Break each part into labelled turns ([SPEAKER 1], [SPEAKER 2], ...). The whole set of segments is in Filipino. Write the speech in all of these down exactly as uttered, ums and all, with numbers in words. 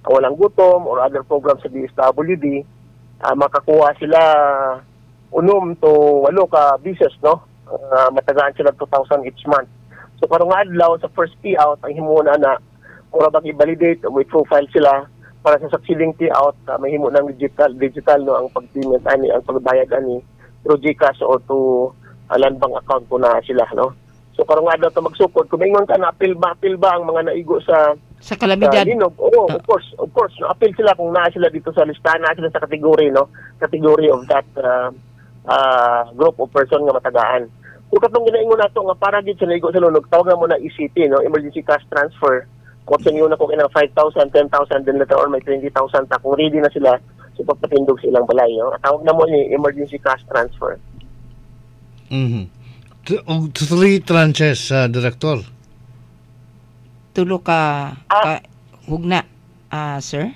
[SPEAKER 1] kawalang gutom or other programs sa D S W D, uh, makakuha sila unom to walo ka bises, no? Uh, matagaan sila two thousand each month. So karong adlaw sa first payout ang himuna na mura bang i-validate o may profile sila para sa succeeding payout, uh, may himo ng digital digital no ang pag-payment ani ang pagbayad ani through GCash or to uh, land bank account ko na sila, no? So karong adlaw to magsukod kung maingon ka na appeal ba appeal ba ang mga naigo sa
[SPEAKER 2] sa kalamidad.
[SPEAKER 1] Uh, linog. Oo, of course, of course. No, appeal sila kung naa sila dito sa listahan, naa sila sa category, no? Category of that uh, uh, group of person nga matagaan. Kung katong ginaingon nato nga para gid sa naigo sa lunog, tawag na mo na E C T, no? Emergency Cash Transfer. Kung sa inyo na kung inang five thousand, ten thousand, then later on may twenty thousand ta. Kung ready na sila, so pagpatindog sa ilang balay, no? Tawag na mo ni Emergency Cash Transfer.
[SPEAKER 3] Mm-hmm. Three tranches, uh, Director.
[SPEAKER 2] Tulo ka,
[SPEAKER 1] ah,
[SPEAKER 2] ka hugna, uh, sir?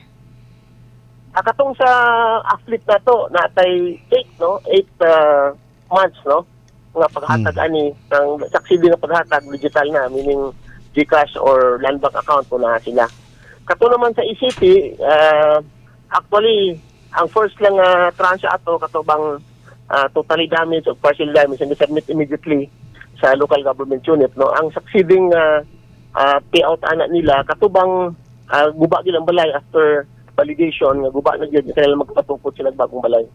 [SPEAKER 1] Ah, katong sa athlete na to, natay eight, no? eight uh, months, no? Nga paghatag hmm. ani, ng succeeding na paghatag, digital na, meaning GCash or land bank account po na sila. Kato naman sa E C T, uh, actually, ang first lang uh, tranche ato, kato bang uh, totally damaged or partial damage, and submit immediately sa local government unit, no? Ang succeeding uh, uh, payout anak nila, katubang uh, guba gid ang balay after validation, nga guba na gyud kaya magpatukod sila bagong balay.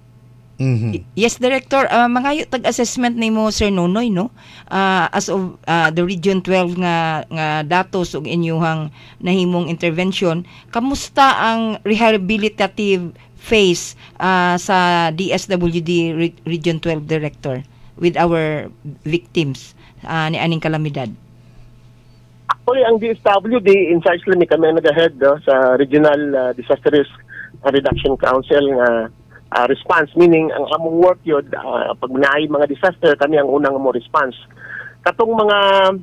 [SPEAKER 2] Mm-hmm. Yes, Director, uh, mangayo tag-assessment nimo Sir Nonoy, no? Uh, as of uh, the Region twelve nga nga datos ug inyuhang nahimong intervention, kamusta ang rehabilitative phase uh, sa D S W D Re- Region twelve, Director, with our victims uh, ni aning kalamidad?
[SPEAKER 1] Actually, ang D S W D, in charge lang kami nag-ahead no, sa Regional uh, Disaster Risk Reduction Council nga uh, response, meaning ang among work yun, uh, pag naay mga disaster, kami ang unang mo response. Katong mga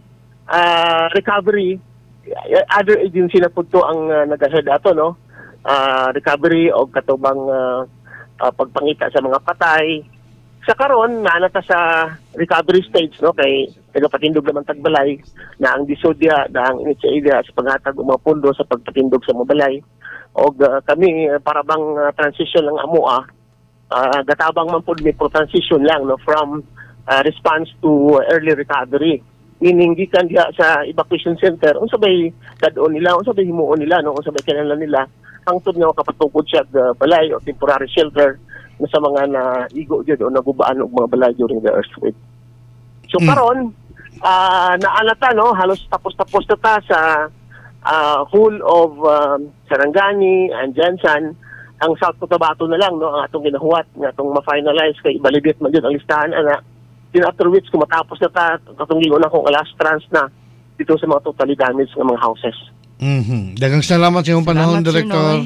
[SPEAKER 1] uh, recovery, other agency na po to ang uh, nag-ahead ato, no? Uh, recovery o katubang uh, uh, pagpangita sa mga patay. Sa karon naanata sa recovery stage, no, kay tagapatindog naman tagbalay na ang disodya na ang initiative sa paghatag og mga pundo sa pagpatindog sa mabalay og uh, kami para bang uh, transition lang amo ah uh, gatabang man pud mi pro transition lang, no, from uh, response to early recovery, meaning gikan diha sa evacuation center unsa bay dadon nila, unsa bay himuon nila, no, unsa bay kinahanglan nila hangtod nga kapatungkod siya uh, balay o temporary shelter na sa mga naigo dyan o nagubaan og mga balay during the earthquake. So karon uh, naalata, no, halos tapos-tapos na ta sa uh, whole of um, Sarangani and Jansan. Ang South Cotabato na lang, no, ang atong ginahuwat nga atong ma-finalize kay ibalidate man yun ang listahan ana. Then after which kung matapos na ta katong gingon akong last trans na dito sa mga totally damaged nga mga houses.
[SPEAKER 3] Mhm. Daghang salamat sa iyong panahon, Director.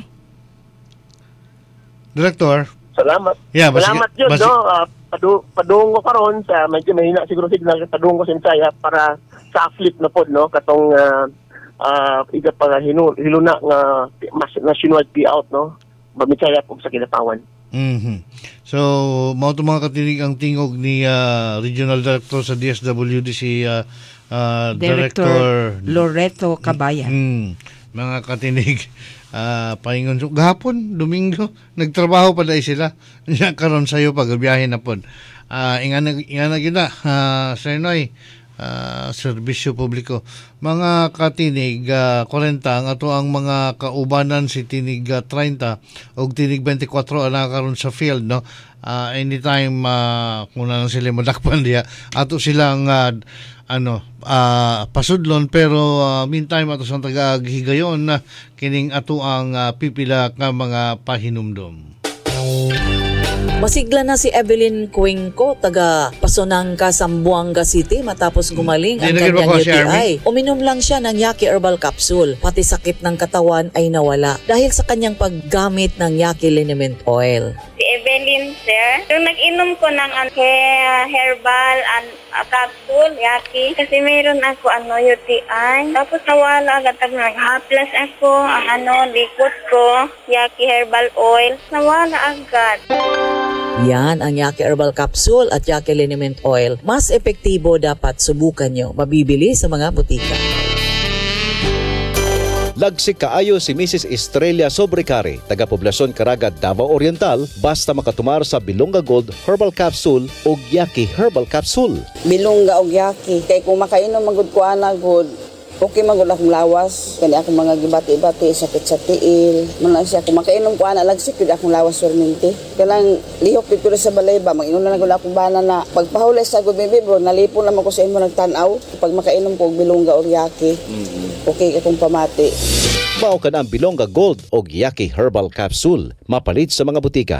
[SPEAKER 3] Director.
[SPEAKER 1] Salamat.
[SPEAKER 3] Yeah, basi,
[SPEAKER 1] Salamat yun,
[SPEAKER 3] basi,
[SPEAKER 1] no? Uh, padu, padung ko karon sa medyo mahina siguro signal padung ko sinsaya para sa athlete na pod, no? Katong uh, uh, iga para hinu, hiluna nga national payout, no? Bamisaya po sa kinatawan.
[SPEAKER 3] Mhm. So, mao to mga katinig ang tingog ni uh, Regional Director sa D S W D si uh, uh, Director,
[SPEAKER 2] Director Loreto Cabayan.
[SPEAKER 3] Mm, mga katinig Uh, paingon so gahapon Domingo nagtrabaho pa dai sila nya karon sayo pagbiyahe na pod uh, ingana ingana gyud na uh, Sir Noy, uh, serbisyo publiko mga katinig uh, forty ang ato ang mga kaubanan si tinig uh, thirty og tinig twenty-four ana karon sa field, no. Uh, anytime uh, kung na lang sila madakpan diya ato silang uh, ano uh, pasudlon pero uh, meantime ato sa taga-higayon na kining ato ang uh, pipila ka mga pahinumdom.
[SPEAKER 4] Masigla na si Evelyn Cuenco, taga Pasonangka, Zamboanga City matapos gumaling ang kanyang U T I. Uminom lang siya ng Yaki Herbal Capsule. Pati sakit ng katawan ay nawala dahil sa kanyang paggamit ng Yaki Liniment Oil.
[SPEAKER 5] Si Evelyn, sir, yung nag-inom ko ng uh, herbal and uh, capsule, Yaki, kasi mayroon ako ano, U T I. Tapos nawala agad, nag-haplas ako, ang ano, liquid ko, Yaki Herbal Oil, nawala agad.
[SPEAKER 4] Yan ang Yaki Herbal Capsule at Yaki Liniment Oil. Mas epektibo, dapat subukan nyo. Mabibili sa mga butika.
[SPEAKER 6] Lagsik kaayo si Missus Estrella Sobrecari, taga Poblasyon Caraga, Davao Oriental, basta makatumar sa Bilonga Gold Herbal Capsule o Yaki Herbal Capsule.
[SPEAKER 7] Bilongga og yaki kay kung makainom magud ko ana gud okay magud akong lawas kani akong mga gibati-bati sakit sa tiil man siya kung makainom ko ana lagsik gud akong lawas perminti kanang lihok pito sa balay ba mag-inom na gud akong bana na pagpahuli sa gud bibi bro nalipon naman ko sa imo nagtan-aw pag makainom ko og bilongga og yaki okay akong pamati.
[SPEAKER 6] Mao ka na ang Bilonga Gold o Yaki Herbal Capsule, mapalit sa mga butika.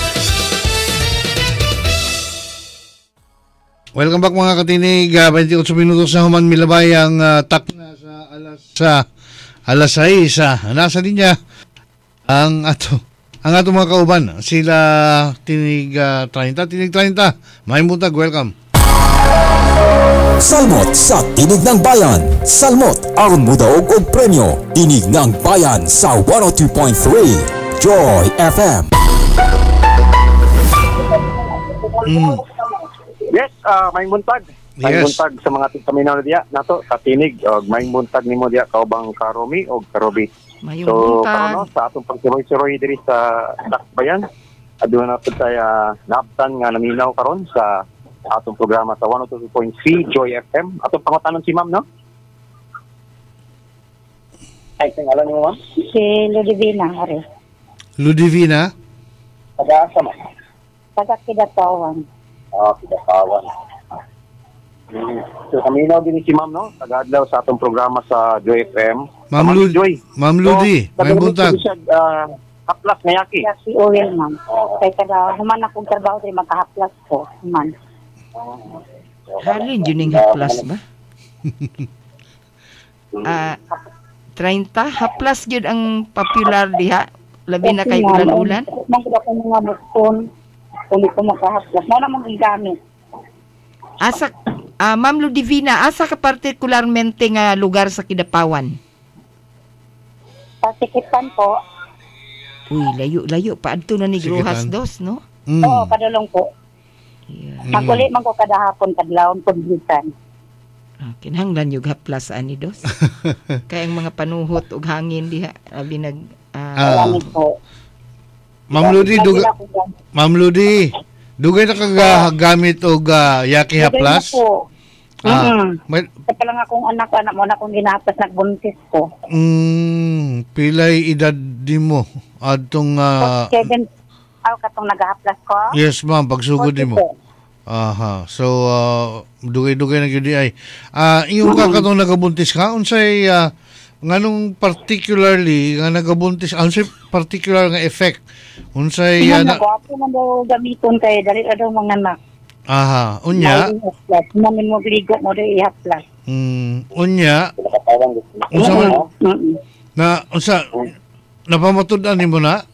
[SPEAKER 3] Welcome back mga katinig. Uh, twenty-eight minutos na human milabay ang uh, tak na sa alas sa alas sais. Uh, nasa linya ang ato ang ato mga kauban. Sila tinig uh, thirty, tinig thirty. May mutag, welcome.
[SPEAKER 8] Salmot sa Tinig ng Bayan. Salmot aron mudaog og premyo. Tinig ng Bayan sa one oh two point three Joy F M.
[SPEAKER 3] Mm.
[SPEAKER 9] Yes, uh, may muntag. May
[SPEAKER 3] Yes.
[SPEAKER 9] muntag sa mga tigpaminaw na diya. Nato, sa tinig, og may muntag nimo diya kaubang Karomi o Karobi.
[SPEAKER 2] Mayong
[SPEAKER 9] So,
[SPEAKER 2] buntag.
[SPEAKER 9] karon no, sa atong pagsiroy-siroy diri sa Dakbayan, aduna na pud tayo naabtan nga naminaw karon sa atong programa sa one oh two point three Joy F M. Atong pangutanon si Ma'am, no? Ay, tingala niyo, Ma'am?
[SPEAKER 10] Si Ludivina, ari.
[SPEAKER 3] Ludivina.
[SPEAKER 9] Taga-asa, Ma'am?
[SPEAKER 10] Taga-Kidatawan.
[SPEAKER 9] Ah, Kidatawan. Mm. So, kaminaw din si Ma'am, no? Taga-adlaw sa atong programa sa Joy F M.
[SPEAKER 3] Ma'am
[SPEAKER 9] Ma'am
[SPEAKER 3] Ludi.
[SPEAKER 9] Joy.
[SPEAKER 3] Ma'am Ludi,
[SPEAKER 9] So,
[SPEAKER 3] may buntag.
[SPEAKER 9] siya, uh, haplas na yaki.
[SPEAKER 10] Yaki oil, ma'am. Kaya kada human akong trabaho, din makahaplas ko. Human.
[SPEAKER 2] Halin yun yung haplas ba? Ah, thirty haplas yun ang popular diha. Labi na kay ulan-ulan.
[SPEAKER 10] Mangkita ko mga bukton. Kung ko makahaplas. Mo naman ang gamit.
[SPEAKER 2] Asa, ah, Ma'am Ludivina, asa ka partikularmente nga lugar sa Kidapawan?
[SPEAKER 10] Pasikitan po.
[SPEAKER 2] Uy, layo-layo. Paadto na ni Gruhas
[SPEAKER 3] Sikitan.
[SPEAKER 2] dos, no?
[SPEAKER 3] Mm.
[SPEAKER 10] Oo, padulong po.
[SPEAKER 2] Yeah.
[SPEAKER 10] Magkulit man ko kada hapon, kadlawon, pagbitan.
[SPEAKER 2] Ah, kinahanglan yung haplas ani dos. Kaya ang mga panuhot ug hangin diha abi nag ah,
[SPEAKER 3] Ah.
[SPEAKER 10] Salamat po.
[SPEAKER 3] Ma'am Ludi,
[SPEAKER 10] Lagi
[SPEAKER 3] duga,
[SPEAKER 10] na ako gamit.
[SPEAKER 3] Ma'am Ludi, dugay na kagagamit og uh, yaki haplas?
[SPEAKER 10] Lagay na po.
[SPEAKER 3] Ah,
[SPEAKER 10] Mm-hmm.
[SPEAKER 3] may,
[SPEAKER 10] Sa lang akong anak, anak mo na akong ginapos, nagbuntis ko.
[SPEAKER 3] mm, pilay edad di mo? Adtong, uh,
[SPEAKER 10] Kevin, aw katong nagahaplas ko.
[SPEAKER 3] yes ma'am, pagsugod di mo. Aha. So, uh, dugay-dugay na gyud di ay. Ah, iyong ka katong nagabuntis ka, unsay uh, nganong particularly nga nagabuntis, unsay particular nga effect? Unsay uh,
[SPEAKER 10] Tingnan
[SPEAKER 3] na,
[SPEAKER 10] na ko, ako man daw gamiton kay dali na daw mga anak.
[SPEAKER 3] aha, unya,
[SPEAKER 10] Namin mo ligo mo daw ihaplas.
[SPEAKER 3] mm, unya, unsa man,
[SPEAKER 10] Mm-mm.
[SPEAKER 3] na unsa napamatud-an nimo na?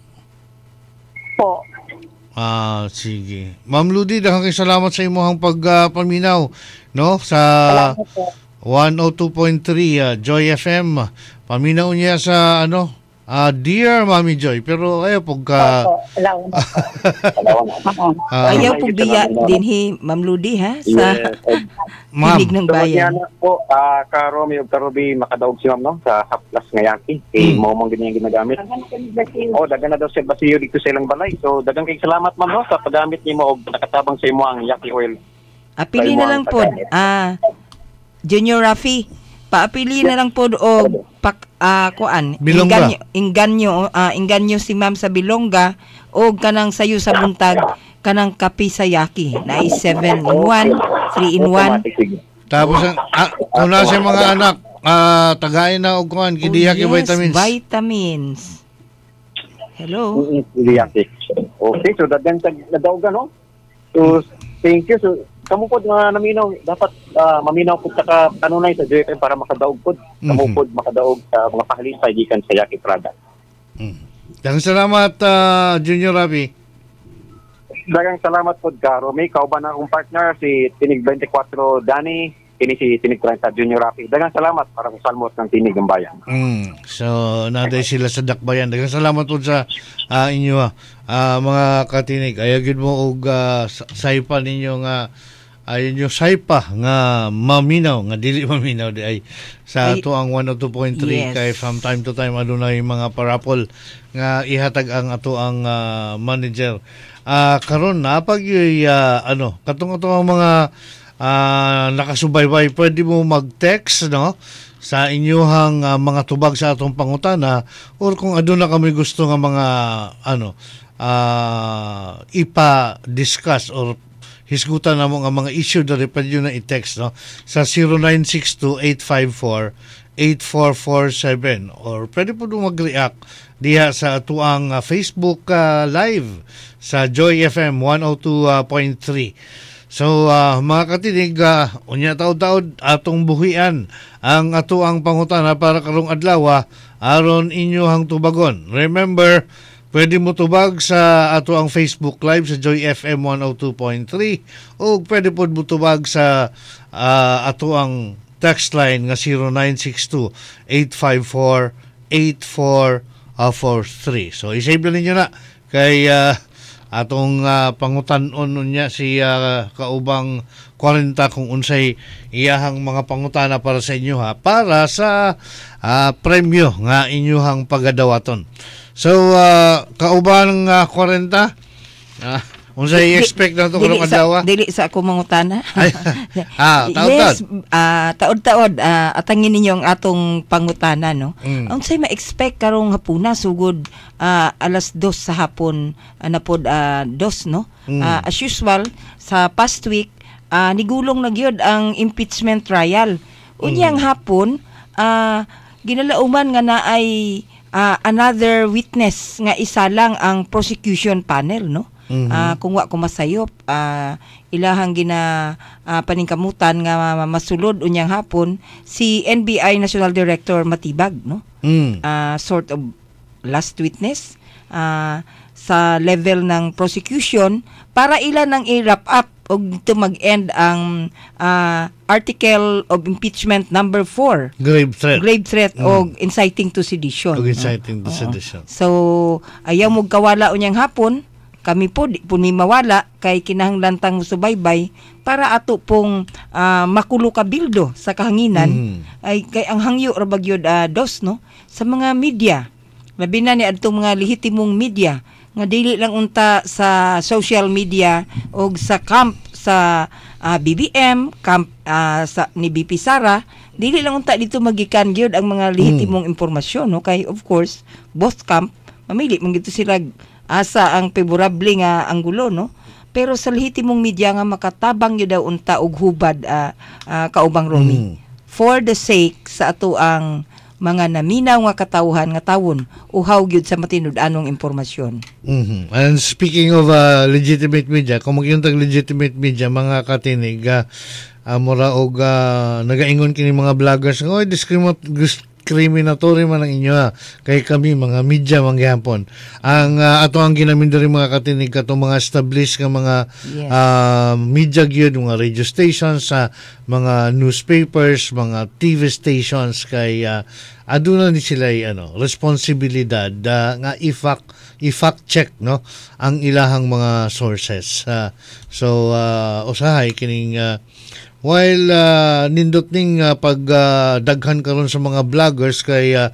[SPEAKER 10] Po.
[SPEAKER 3] Ah, sige. Ma'am Ludi, daghang kay salamat sa imong pagpaminaw, no? Sa
[SPEAKER 10] Salamat po.
[SPEAKER 3] one oh two point three uh, Joy F M. Paminaw niya sa ano? Ah, dear Mami Joy, pero ayaw pagka
[SPEAKER 10] Opo, alaw na po. Alaw na. Oo.
[SPEAKER 3] ah,
[SPEAKER 2] ayaw pug biya dinhi Ma'am Ludi ha sa
[SPEAKER 3] ma'am.
[SPEAKER 2] Tinig ng
[SPEAKER 9] So,
[SPEAKER 2] Bayan.
[SPEAKER 9] yan po, uh, Karomi o Karobi, makadaog si Ma'am, no? Sa haplas nga yaki. Eh,
[SPEAKER 3] Mm.
[SPEAKER 9] mo mong ganyan ginagamit. Oh, dagan na daw siya basiyo dito sa ilang balay. So, dagang kay salamat, Ma'am, no? Sa paggamit ni mo o nakatabang sa imo ang yaki oil.
[SPEAKER 2] Apili na lang pod. Ah, Junior Rafi, paapili na lang pod og pak ah kuan.
[SPEAKER 3] Bilongga.
[SPEAKER 2] Inganyo, inganyo, ah, inganyo si Ma'am sa Bilongga og kanang sayo sa buntag kanang kape sa yaki na is seven in one, three in one.
[SPEAKER 9] Automatic, sige.
[SPEAKER 3] Tapos ang ah, kung nasa mga anak, ah, tagain na og kuan kidiyaki
[SPEAKER 2] Oh, yes,
[SPEAKER 3] vitamins.
[SPEAKER 2] Vitamins. Hello.
[SPEAKER 9] Mm-mm, hindi yaki. Okay, so dagan sa nadaogan, no? So, thank you. So, kamo pod nga naminaw, dapat ah, maminaw pod sa ka kanunay sa J F M para makadaog pod. Kamo
[SPEAKER 3] Mhm.
[SPEAKER 9] pod makadaog sa mga pahalisay gikan sa yaki product.
[SPEAKER 3] Mm. Daghang salamat ah, Junior Rabi.
[SPEAKER 9] Dagang salamat po, Garo. May kauban na akong partner, si Tinig twenty-four Danny, kini si Tinig thirty Junior Rafi. Dagang salamat para sa salmot ng Tinig ang Bayan.
[SPEAKER 3] Mm. So, naday sila sa Dakbayan. Daghang salamat po sa ah, inyo ah, ah, mga katinig. Ayagid mo og uh, saypan ninyo nga ayon yung saypa nga maminaw nga dili maminaw di ay sa
[SPEAKER 2] Ay,
[SPEAKER 3] ato ang one oh two point three
[SPEAKER 2] yes.
[SPEAKER 3] kay from time to time adunay mga parapol nga ihatag ang ato ang uh, manager. Uh, karon na pag uh, ano katong ato ang mga uh, nakasubaybay, pwede mo mag-text no sa inyuhang uh, mga tubag sa atong pangutana or kung aduna kami gusto nga mga ano uh, ipa-discuss or hisgutan na mo nga mga issue na rin pwede na i-text no? Sa zero nine six two, eight five four, eight four four seven or pwede po nung mag-react diha sa atuang uh, Facebook uh, live sa Joy F M one oh two point three. So uh, mga katinig, uh, unya taod-taod atong buhian ang atuang pangutana para karong adlaw aron inyohang tubagon. Remember, pwede mo tubag sa ato ang Facebook Live sa Joy F M one oh two point three o pwede po mo tubag sa uh, ato ang text line nga zero nine six two, eight five four, eight four four three. So isave na ninyo na kay uh, atong uh, pangutan-on niya si uh, kaubang forty kung unsay iyahang mga pangutana para sa inyo ha para sa uh, premyo nga inyuhang pagadawaton. So, uh, kauban ng uh, forty, uh, unsay i-expect na ito karong adlaw?
[SPEAKER 2] Dili sa ako mangutana.
[SPEAKER 3] ah, taod-taod.
[SPEAKER 2] Yes, uh, taod-taod. Uh, atangin ninyo ang atong pangutana, no? Mm. Unsay ma-expect karong hapuna, sugod uh, alas dos sa hapon, uh, na pod uh, dos, no? Mm. Uh, as usual, sa past week, uh, nigulong na gyud ang impeachment trial. Unyang mm. hapon, uh, ginalauman nga na ay Uh, another witness nga isa lang ang prosecution panel no mm-hmm. uh, kung wa ko masayop uh, ilahang gina uh, paningkamutan nga masulod unyang hapon si N B I National Director Matibag no mm. uh, sort of last witness uh, sa level ng prosecution para ilan ang i-wrap up og to mag-end ang uh, article of impeachment number four.
[SPEAKER 3] Grave threat.
[SPEAKER 2] Grave threat
[SPEAKER 3] mm.
[SPEAKER 2] o inciting to sedition.
[SPEAKER 3] O inciting to
[SPEAKER 2] uh,
[SPEAKER 3] sedition.
[SPEAKER 2] So, ayaw mo kawala unyang hapon, kami po, di po ni mawala, kay kinahanglan tang subaybay para ato pong uh, makulo kabildo sa kahanginan, mm. ay kay ang hangyo rabagyod uh, dos, no? Sa mga media, labi na ni adtong mga lehitimong media, nga dili lang unta sa social media o sa camp sa uh, B B M, camp uh, sa ni B P Sara, dili lang unta dito magikan gyud ang mga lehitimong mm. impormasyon no kay of course both camp mamili man gito sila asa ang favorable nga anggulo no pero sa lehitimong media nga makatabang gyud daw unta og hubad uh, uh, kaubang Romy mm. for the sake sa ato ang mga naminaw nga katawhan nga tawon uhaw gyud sa matinud-anong impormasyon.
[SPEAKER 3] Mm-hmm. And speaking of uh, legitimate media, kung magyuntag legitimate media mga katinig, uh, uh, mura og uh, nagaingon kini mga vloggers, oy discriminatory discriminatory man ang inyo ha. Kay kami mga media mangyapon. Ang uh, ato ang ginamin diri mga katinig katong mga established nga mga yes. uh, media gyud, mga radio stations sa uh, mga newspapers, mga T V stations kay uh, aduna ni sila ano responsibilidad uh, nga i-fact i-fact check no ang ilahang mga sources. Uh, so uh, usahay kining uh, while uh, nindot ning uh, pag uh, daghan karon sa mga vloggers kay uh,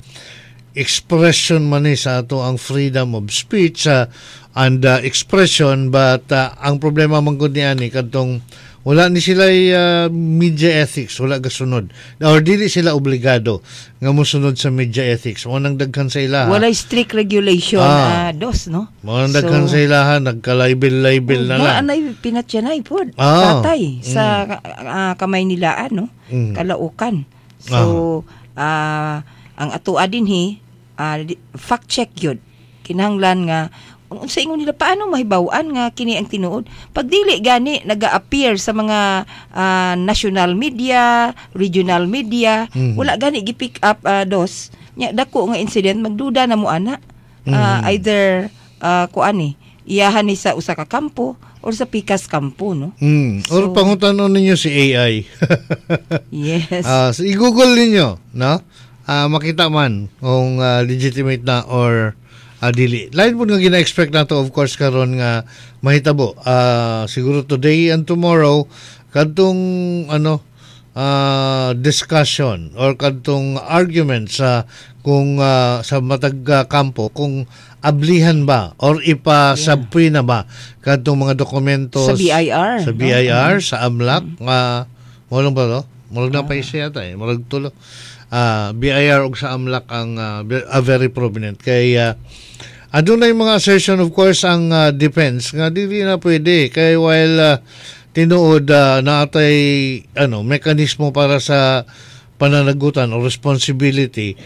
[SPEAKER 3] expression man ni sa ato ang freedom of speech uh, and uh, expression but uh, ang problema man gud niani kadtong wala ni sila uh, media ethics, wala gasunod. Or dili sila obligado nga mosunod sa media ethics. Mo nang daghan sa ilaha.
[SPEAKER 2] Wala strict regulation ah, uh, dos, no?
[SPEAKER 3] Mo nang daghan so, sa ilaha nagka-label-label na lang.
[SPEAKER 2] Anay pinatyanay po.
[SPEAKER 3] Ah,
[SPEAKER 2] tatay mm. sa uh, kamay nila ano, mm. kalaukan. So uh, ang atoa dinhi uh, fact check yun. Kinahanglan nga sa ingon nila paano mahibaw-an nga kini ang tinuod pag dili gani naga-appear sa mga uh, national media, regional media, mm-hmm. wala gani gi-pick up uh, dos nya dako nga incident magduda na mo ana uh, mm-hmm. either uh, kuani iyahan ni sa usa ka kampo or sa pikas kampo no.
[SPEAKER 3] Mm. So, or pangutanon ninyo si A I.
[SPEAKER 2] Yes.
[SPEAKER 3] Uh, so i-google ninyo no. Uh, makita man kung uh, legitimate na or Uh, dili. Lain po nga gina-expect na to of course karon nga mahitabo. Uh, siguro today and tomorrow kadtong ano uh, discussion or kadtong argument sa kung uh, sa matag uh, kampo kung ablihan ba or ipasabpoy na ba kadtong mga dokumento
[SPEAKER 2] sa B I R
[SPEAKER 3] sa B I R no? Sa AMLAC nga mm-hmm. uh, ba no murag na pa siya yata eh murag tulo uh, B I R ug sa AMLAC ang uh, uh, very prominent kay uh, adunay mga assertion of course ang uh, defense nga dili na pwede kay while uh, tinuod uh, na atay ano mekanismo para sa pananagutan o responsibility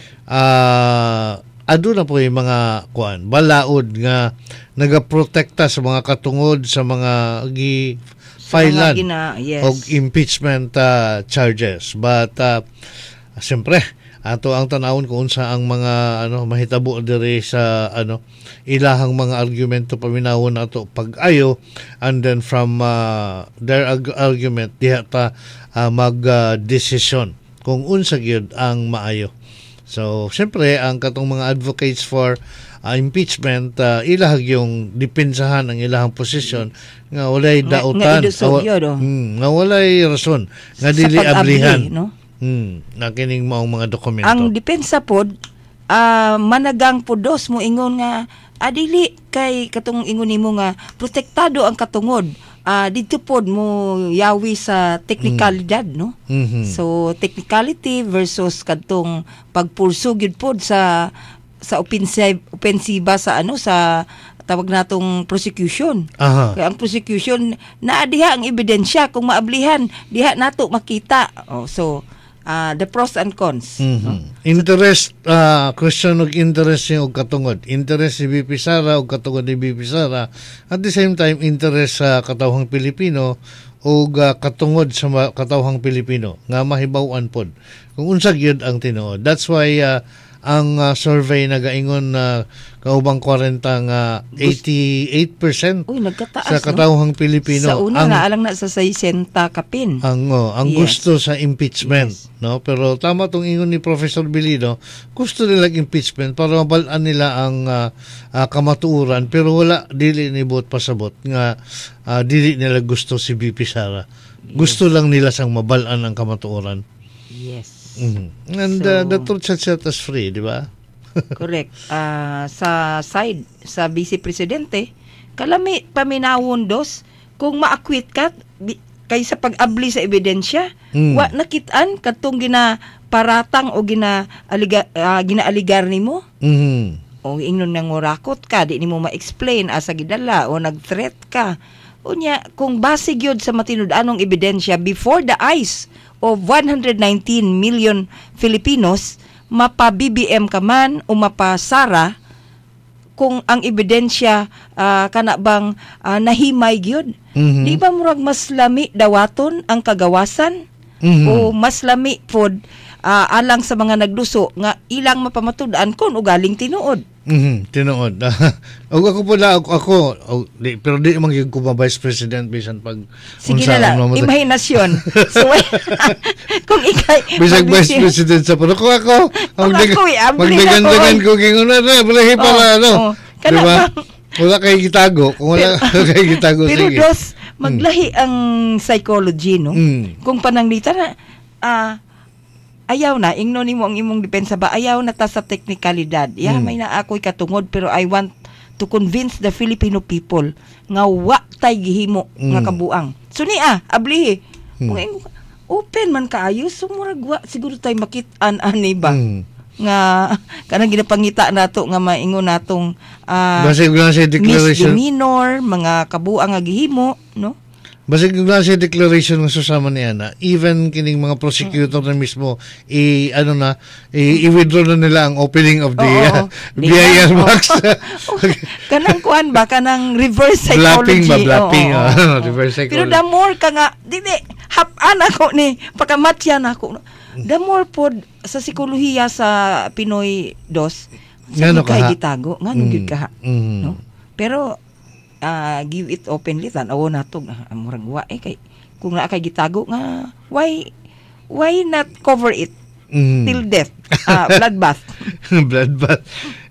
[SPEAKER 3] uh, ado na po yung mga kuan balaod nga nagaprotekta sa mga katungod sa mga gi filean
[SPEAKER 2] yes.
[SPEAKER 3] og impeachment uh, charges but uh, siyempre ato ang tanawon kung unsa ang mga ano mahitabo diri sa ano ilahang mga argumento paminawon nato pag-ayo and then from uh, their ag- argument diha ta uh, mag uh, decision kung unsa gyud ang maayo. So, siyempre, ang katong mga advocates for uh, impeachment, uh, ilahag yung depensahan ang ilahang posisyon nga walay dautan,
[SPEAKER 2] nga, nga,
[SPEAKER 3] nga, hmm, nga walay rason, nga dili ablihan. No? Hmm, na kining maong mga dokumento.
[SPEAKER 2] Ang depensa pod, uh, managang podos mo ingon nga, adili kay katong ingon nimo nga, protektado ang katungod. Uh, dito pod mo yawi sa technicalidad, no?
[SPEAKER 3] Mm-hmm.
[SPEAKER 2] So, technicality versus kadtong pagpursugid pod sa sa offensive, offensiva sa ano sa tawag natong prosecution.
[SPEAKER 3] Aha.
[SPEAKER 2] Kaya ang prosecution naa diha ang ebidensya kung maablihan diha nato makita. Oh, so uh, the pros and cons.
[SPEAKER 3] Mm-hmm.
[SPEAKER 2] No?
[SPEAKER 3] Interest, uh, question og interest niya og katungod. Interest ni B P Sara og katungod ni B P Sara. At the same time, interest sa katawhang Pilipino o uh, katungod sa ma- katawhang Pilipino nga mahibaw-an pod. Kung unsa gyud ang tinuod. That's why uh, ang uh, survey nagaingon na uh, kaubang forty nga eighty-eight percent
[SPEAKER 2] Uy, nagkataas,
[SPEAKER 3] sa katawhang
[SPEAKER 2] no?
[SPEAKER 3] Pilipino
[SPEAKER 2] sa una
[SPEAKER 3] ang,
[SPEAKER 2] na alang na sa sixty kapin
[SPEAKER 3] ang oh, ang
[SPEAKER 2] yes.
[SPEAKER 3] gusto sa impeachment,
[SPEAKER 2] yes.
[SPEAKER 3] no? Pero tama tong ingon ni Professor Bilido, gusto nila impeachment para mabalaan nila ang uh, uh, kamatuuran pero wala dili ni bot pasabot nga uh, dili nila gusto si B P Sara. Yes. Gusto lang nila sang mabalaan ang kamatuuran.
[SPEAKER 2] Yes.
[SPEAKER 3] Mm-hmm. And so, uh, the truth shall set us free, di ba?
[SPEAKER 2] Correct. Uh, sa side, sa Vice Presidente, kalami paminawon dos, kung ma-acquit ka, bi, kaysa pag-abli sa ebidensya, mm. wa nakitaan katong ginaparatang o gina aliga, uh, ginaaligar nimo.
[SPEAKER 3] Mhm.
[SPEAKER 2] O ingnon nang ngurakot ka, di nimo ma-explain asa gidala o nag-threat ka. Unya, kung base gyud sa matinud-anong ebidensya before the eyes of one hundred nineteen million Filipinos, mapa-B B M ka man o mapa-Sara, kung ang ebidensya uh, kana bang uh, nahimay gyud. Mm-hmm. Di ba murag mas lami dawaton ang kagawasan? Mm-hmm. O mas lami pod uh, alang sa mga nagduso nga ilang mapamatud-an kon ugaling tinuod.
[SPEAKER 3] Mhm, tinuod. Og ako pala ako, ako oh, di, pero di man gyud ko ba vice president bisan pag
[SPEAKER 2] sige na lang, imahinasyon. So kung ikay
[SPEAKER 3] bisag vice president sa pero ko ako ang magdagan-dagan ko gingon na bulahi pala no. Diba? Wala kay gitago, kung wala kay gitago
[SPEAKER 2] pero
[SPEAKER 3] sige.
[SPEAKER 2] Pero dos maglahi hmm. ang psychology no. Hmm. Kung pananglitan na ah uh, ayaw na, ingno nimo ang imong depensa ba, ayaw na ta sa teknikalidad. Yeah, mm. may na ako'y katungod, pero I want to convince the Filipino people nga wa tay gihimo mm. nga kabuang. So ni ah, ablihi. Mm. Open man kaayo, so murag wa siguro tay makit-an ani ba? Mm. Nga kanang ginapangita nato nga maingon natong uh, misdemeanor, mga kabuang nga gihimo, no?
[SPEAKER 3] Basig yung lang siya declaration ng susama niya na even kining mga prosecutor na mismo i ano na i- i-withdraw na nila ang opening of the oh, uh, B I R box.
[SPEAKER 2] Oh, kanang kuan ba kanang reverse psychology.
[SPEAKER 3] Blapping ba blapping oh, oh, oh. Reverse psychology.
[SPEAKER 2] Pero the more ka nga dili hapan ako ni pagkamatyan ako. The more pod sa psikolohiya sa Pinoy dos ngano ka gitago ngano mm, gid ka mm. no? Pero Uh, give it openly tanaw nato uh, murag wa eh kay kung naa kay gitago nga why why not cover it mm. till death uh, bloodbath
[SPEAKER 3] bloodbath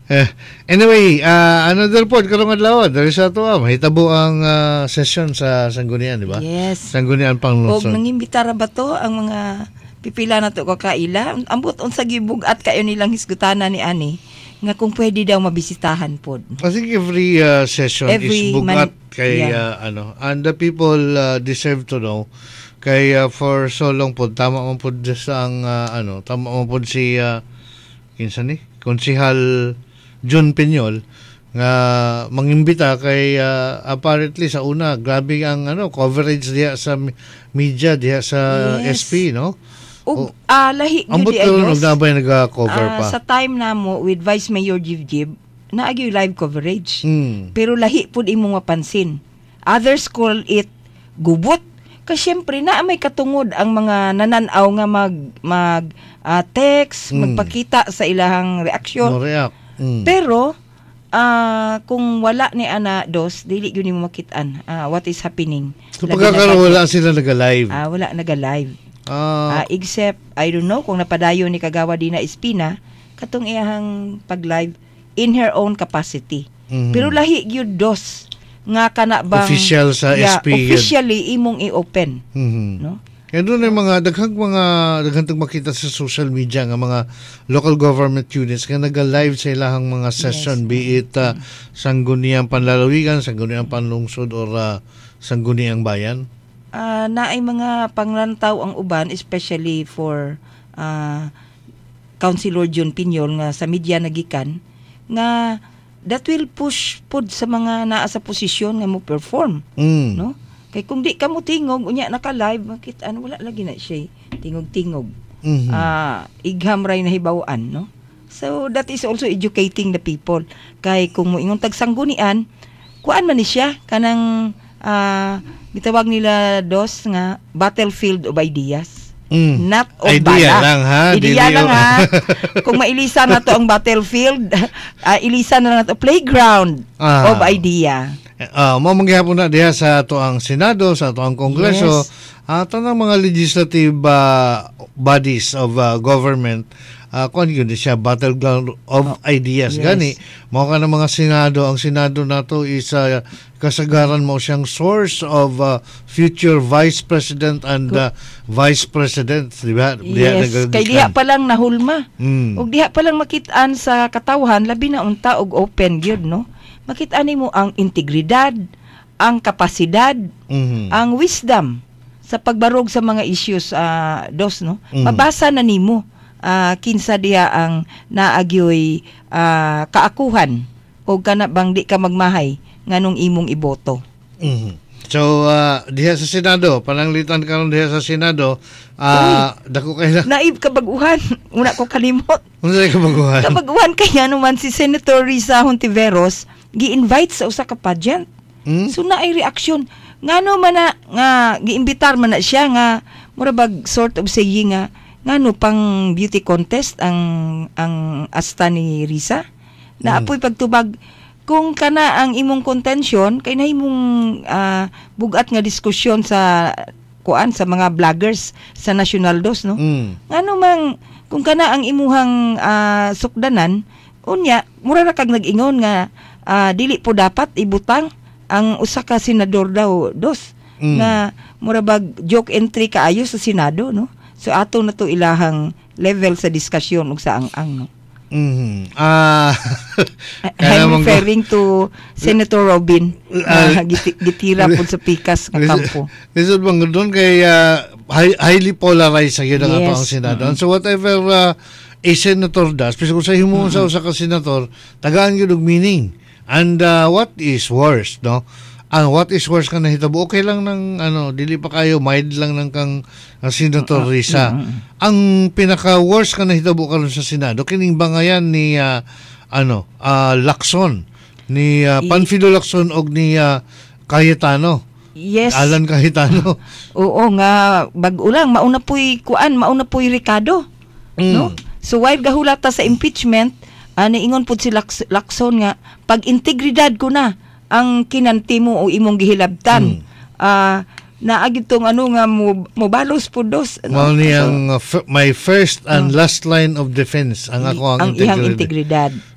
[SPEAKER 3] Eh, anyway, uh, another pod karong adlaw diri sa ato ah, mahitabo ang uh, session sa Sanggunian, di ba?
[SPEAKER 2] Yes.
[SPEAKER 3] Sanggunian Panglungsod.
[SPEAKER 2] Og nangimbitara ba to ang mga pipila na to kakaila? Ambot unsa gibugat kayo nilang hisgutana ni ani nga kung pwede daw mabisitahan pod.
[SPEAKER 3] I think every uh, session
[SPEAKER 2] Every
[SPEAKER 3] is bugat
[SPEAKER 2] man-
[SPEAKER 3] kay
[SPEAKER 2] yeah.
[SPEAKER 3] uh, ano, and the people uh, deserve to know kay uh, for so long pod tama man pod sa ang uh, ano, tama man pod si uh, kinsa ni Konsehal John Piñol nga mangimbita kay uh, apparently sa una grabe ang ano coverage diha sa media diha sa
[SPEAKER 2] Yes.
[SPEAKER 3] S P, no?
[SPEAKER 2] Ug ah, lahi gyud
[SPEAKER 3] Ambot
[SPEAKER 2] di
[SPEAKER 3] karon
[SPEAKER 2] ayos.
[SPEAKER 3] og nabay naga-cover
[SPEAKER 2] Ah,
[SPEAKER 3] pa.
[SPEAKER 2] sa time namo with Vice Mayor Jibjib naagyo live coverage.
[SPEAKER 3] Mm.
[SPEAKER 2] Pero lahi pud imong mapansin. Others call it gubot. Kasi syempre na may katungod ang mga nananaw nga mag mag ah, text,
[SPEAKER 3] Mm.
[SPEAKER 2] magpakita sa ilahang reaksyon.
[SPEAKER 3] No react. Mm.
[SPEAKER 2] Pero ah, kung wala ni ana dos, dili gyud nimo makitaan ah, what is happening.
[SPEAKER 3] So
[SPEAKER 2] Labi na
[SPEAKER 3] pagkakaroon
[SPEAKER 2] budget.
[SPEAKER 3] wala sila naga-live.
[SPEAKER 2] Ah, wala naga-live.
[SPEAKER 3] Ah,
[SPEAKER 2] Ah, except I don't know kung napadayo ni Kagawa Dina Espina katong iyahang pag-live in her own capacity.
[SPEAKER 3] mhm.
[SPEAKER 2] Pero lahi gyud dos nga kana bang
[SPEAKER 3] Official sa
[SPEAKER 2] yeah,
[SPEAKER 3] S P yun.
[SPEAKER 2] officially imong i-open,
[SPEAKER 3] Mhm.
[SPEAKER 2] no?
[SPEAKER 3] Kaya doon ay mga daghang mga daghang tong makita sa social media nga mga local government units nga naga-live sa ilahang mga session,
[SPEAKER 2] Yes.
[SPEAKER 3] be it uh, Sangguniang Panlalawigan, Sangguniang Panlungsod or uh, Sangguniang Bayan.
[SPEAKER 2] Ah, naay mga panglantaw ang uban especially for ah, Councilor John Piñol nga sa media nagikan nga that will push pod sa mga naa sa posisyon nga mo perform,
[SPEAKER 3] Mm.
[SPEAKER 2] no? Kay kung di ka mo tingog unya naka-live makit ano wala lagi na siya tingog-tingog.
[SPEAKER 3] Mhm.
[SPEAKER 2] Ah, igham ray na hibaw-an, no? So that is also educating the people. Kay kung mo ingon tag sanggunian, kuan man ni siya kanang ah, gitawag nila dos nga battlefield of ideas.
[SPEAKER 3] Mm.
[SPEAKER 2] Not of
[SPEAKER 3] Idea
[SPEAKER 2] bala.
[SPEAKER 3] lang, ha?
[SPEAKER 2] Idea
[SPEAKER 3] Dili
[SPEAKER 2] lang
[SPEAKER 3] yung-
[SPEAKER 2] ha. Kung mailisan na to ang battlefield, ah, ilisan na na to playground
[SPEAKER 3] Ah.
[SPEAKER 2] of idea.
[SPEAKER 3] Uh, mo mangyapon na diha sa ato ang Senado, sa ato ang Kongreso,
[SPEAKER 2] Yes.
[SPEAKER 3] at ang mga legislative uh, bodies of uh, government, uh, kung yun siya, battleground of ideas.
[SPEAKER 2] yes.
[SPEAKER 3] Gani, mo ka ng mga Senado, ang Senado nato is uh, kasagaran mo siyang source of uh, future Vice President and uh, Vice President, di ba? Diha
[SPEAKER 2] Yes,
[SPEAKER 3] nagagikan.
[SPEAKER 2] kay diha pa lang nahulma.
[SPEAKER 3] Mm.
[SPEAKER 2] Ug diha pa lang makitaan sa katawhan labi na unta og open gyud, no? Makit-ani mo ang integridad, ang kapasidad,
[SPEAKER 3] Mhm.
[SPEAKER 2] ang wisdom sa pagbarog sa mga issues ah, dos, no?
[SPEAKER 3] Mhm.
[SPEAKER 2] Mabasa na nimo ah, kinsa diha ang naagyoy ah, kaakuhan o kana bang di ka magmahay nganong imong iboto.
[SPEAKER 3] Mhm. So, uh, diha sa Senado, pananglitan karon diha sa Senado, uh, dako kay na.
[SPEAKER 2] Naib kabaguhan, una ko kalimot.
[SPEAKER 3] Unsa ka baguhan?
[SPEAKER 2] Kabaguhan kaya naman si Senator Risa Hontiveros gi-invite sa usa ka pageant.
[SPEAKER 3] Hmm?
[SPEAKER 2] So na ay reaksyon. Ngano man na nga giimbitar man na siya nga mura bag sort of saying nga ngano pang beauty contest ang ang asta ni Risa. Na apoy pagtubag kung kana ang imong contention kay nahimong ah, bugat nga diskusyon sa kuan sa mga vloggers sa National Dos, no?
[SPEAKER 3] Mm.
[SPEAKER 2] Ngano mang kung kana ang imuhang ah, sukdanan unya mura ra kag nag-ingon nga ah, dili po dapat ibutang ang usa ka senador daw dos
[SPEAKER 3] Mm.
[SPEAKER 2] nga mura bag joke entry kaayo sa Senado, no? So ato na to ilahang level sa diskusyon ug sa ang-ang, no?
[SPEAKER 3] Mhm. Ah.
[SPEAKER 2] I'm referring to Senator Robin
[SPEAKER 3] Ah.
[SPEAKER 2] na giti- gitira po sa pikas nga kampo.
[SPEAKER 3] Lisod bang doon kay uh, high, highly polarized sa yun ang
[SPEAKER 2] Yes.
[SPEAKER 3] ato ang Senado. So whatever uh, a senator does, pero kung sa himuon sa usa ka senator, tagaan gyud og meaning. And uh, what is worse, no? Ang what is worse ka nahitabo, okay lang ng ano, dili pa kayo, mild lang ng kang uh, Senator Risa. Ang pinaka worse ka nahitabo karon sa Senado, kining bangayan ni uh, ano, uh, Lacson, ni uh,
[SPEAKER 2] I-
[SPEAKER 3] Panfilo Lacson og ni uh, Cayetano.
[SPEAKER 2] Yes.
[SPEAKER 3] Alan Cayetano.
[SPEAKER 2] Oo nga bag-o lang mauna poy kuan, mauna poy Ricardo.
[SPEAKER 3] Mm.
[SPEAKER 2] No? So while gahulata sa impeachment, uh, niingon pud si Lax- Lacson nga pag integridad ko na ang kinanti mo o imong gihilabtan. Ah naagid tong ano nga mo mobalos pud dos.
[SPEAKER 3] Mao
[SPEAKER 2] ano?
[SPEAKER 3] niyang uh, f- my first and last line of defense ang ako ang,
[SPEAKER 2] ang ihang
[SPEAKER 3] integridad.
[SPEAKER 2] integridad.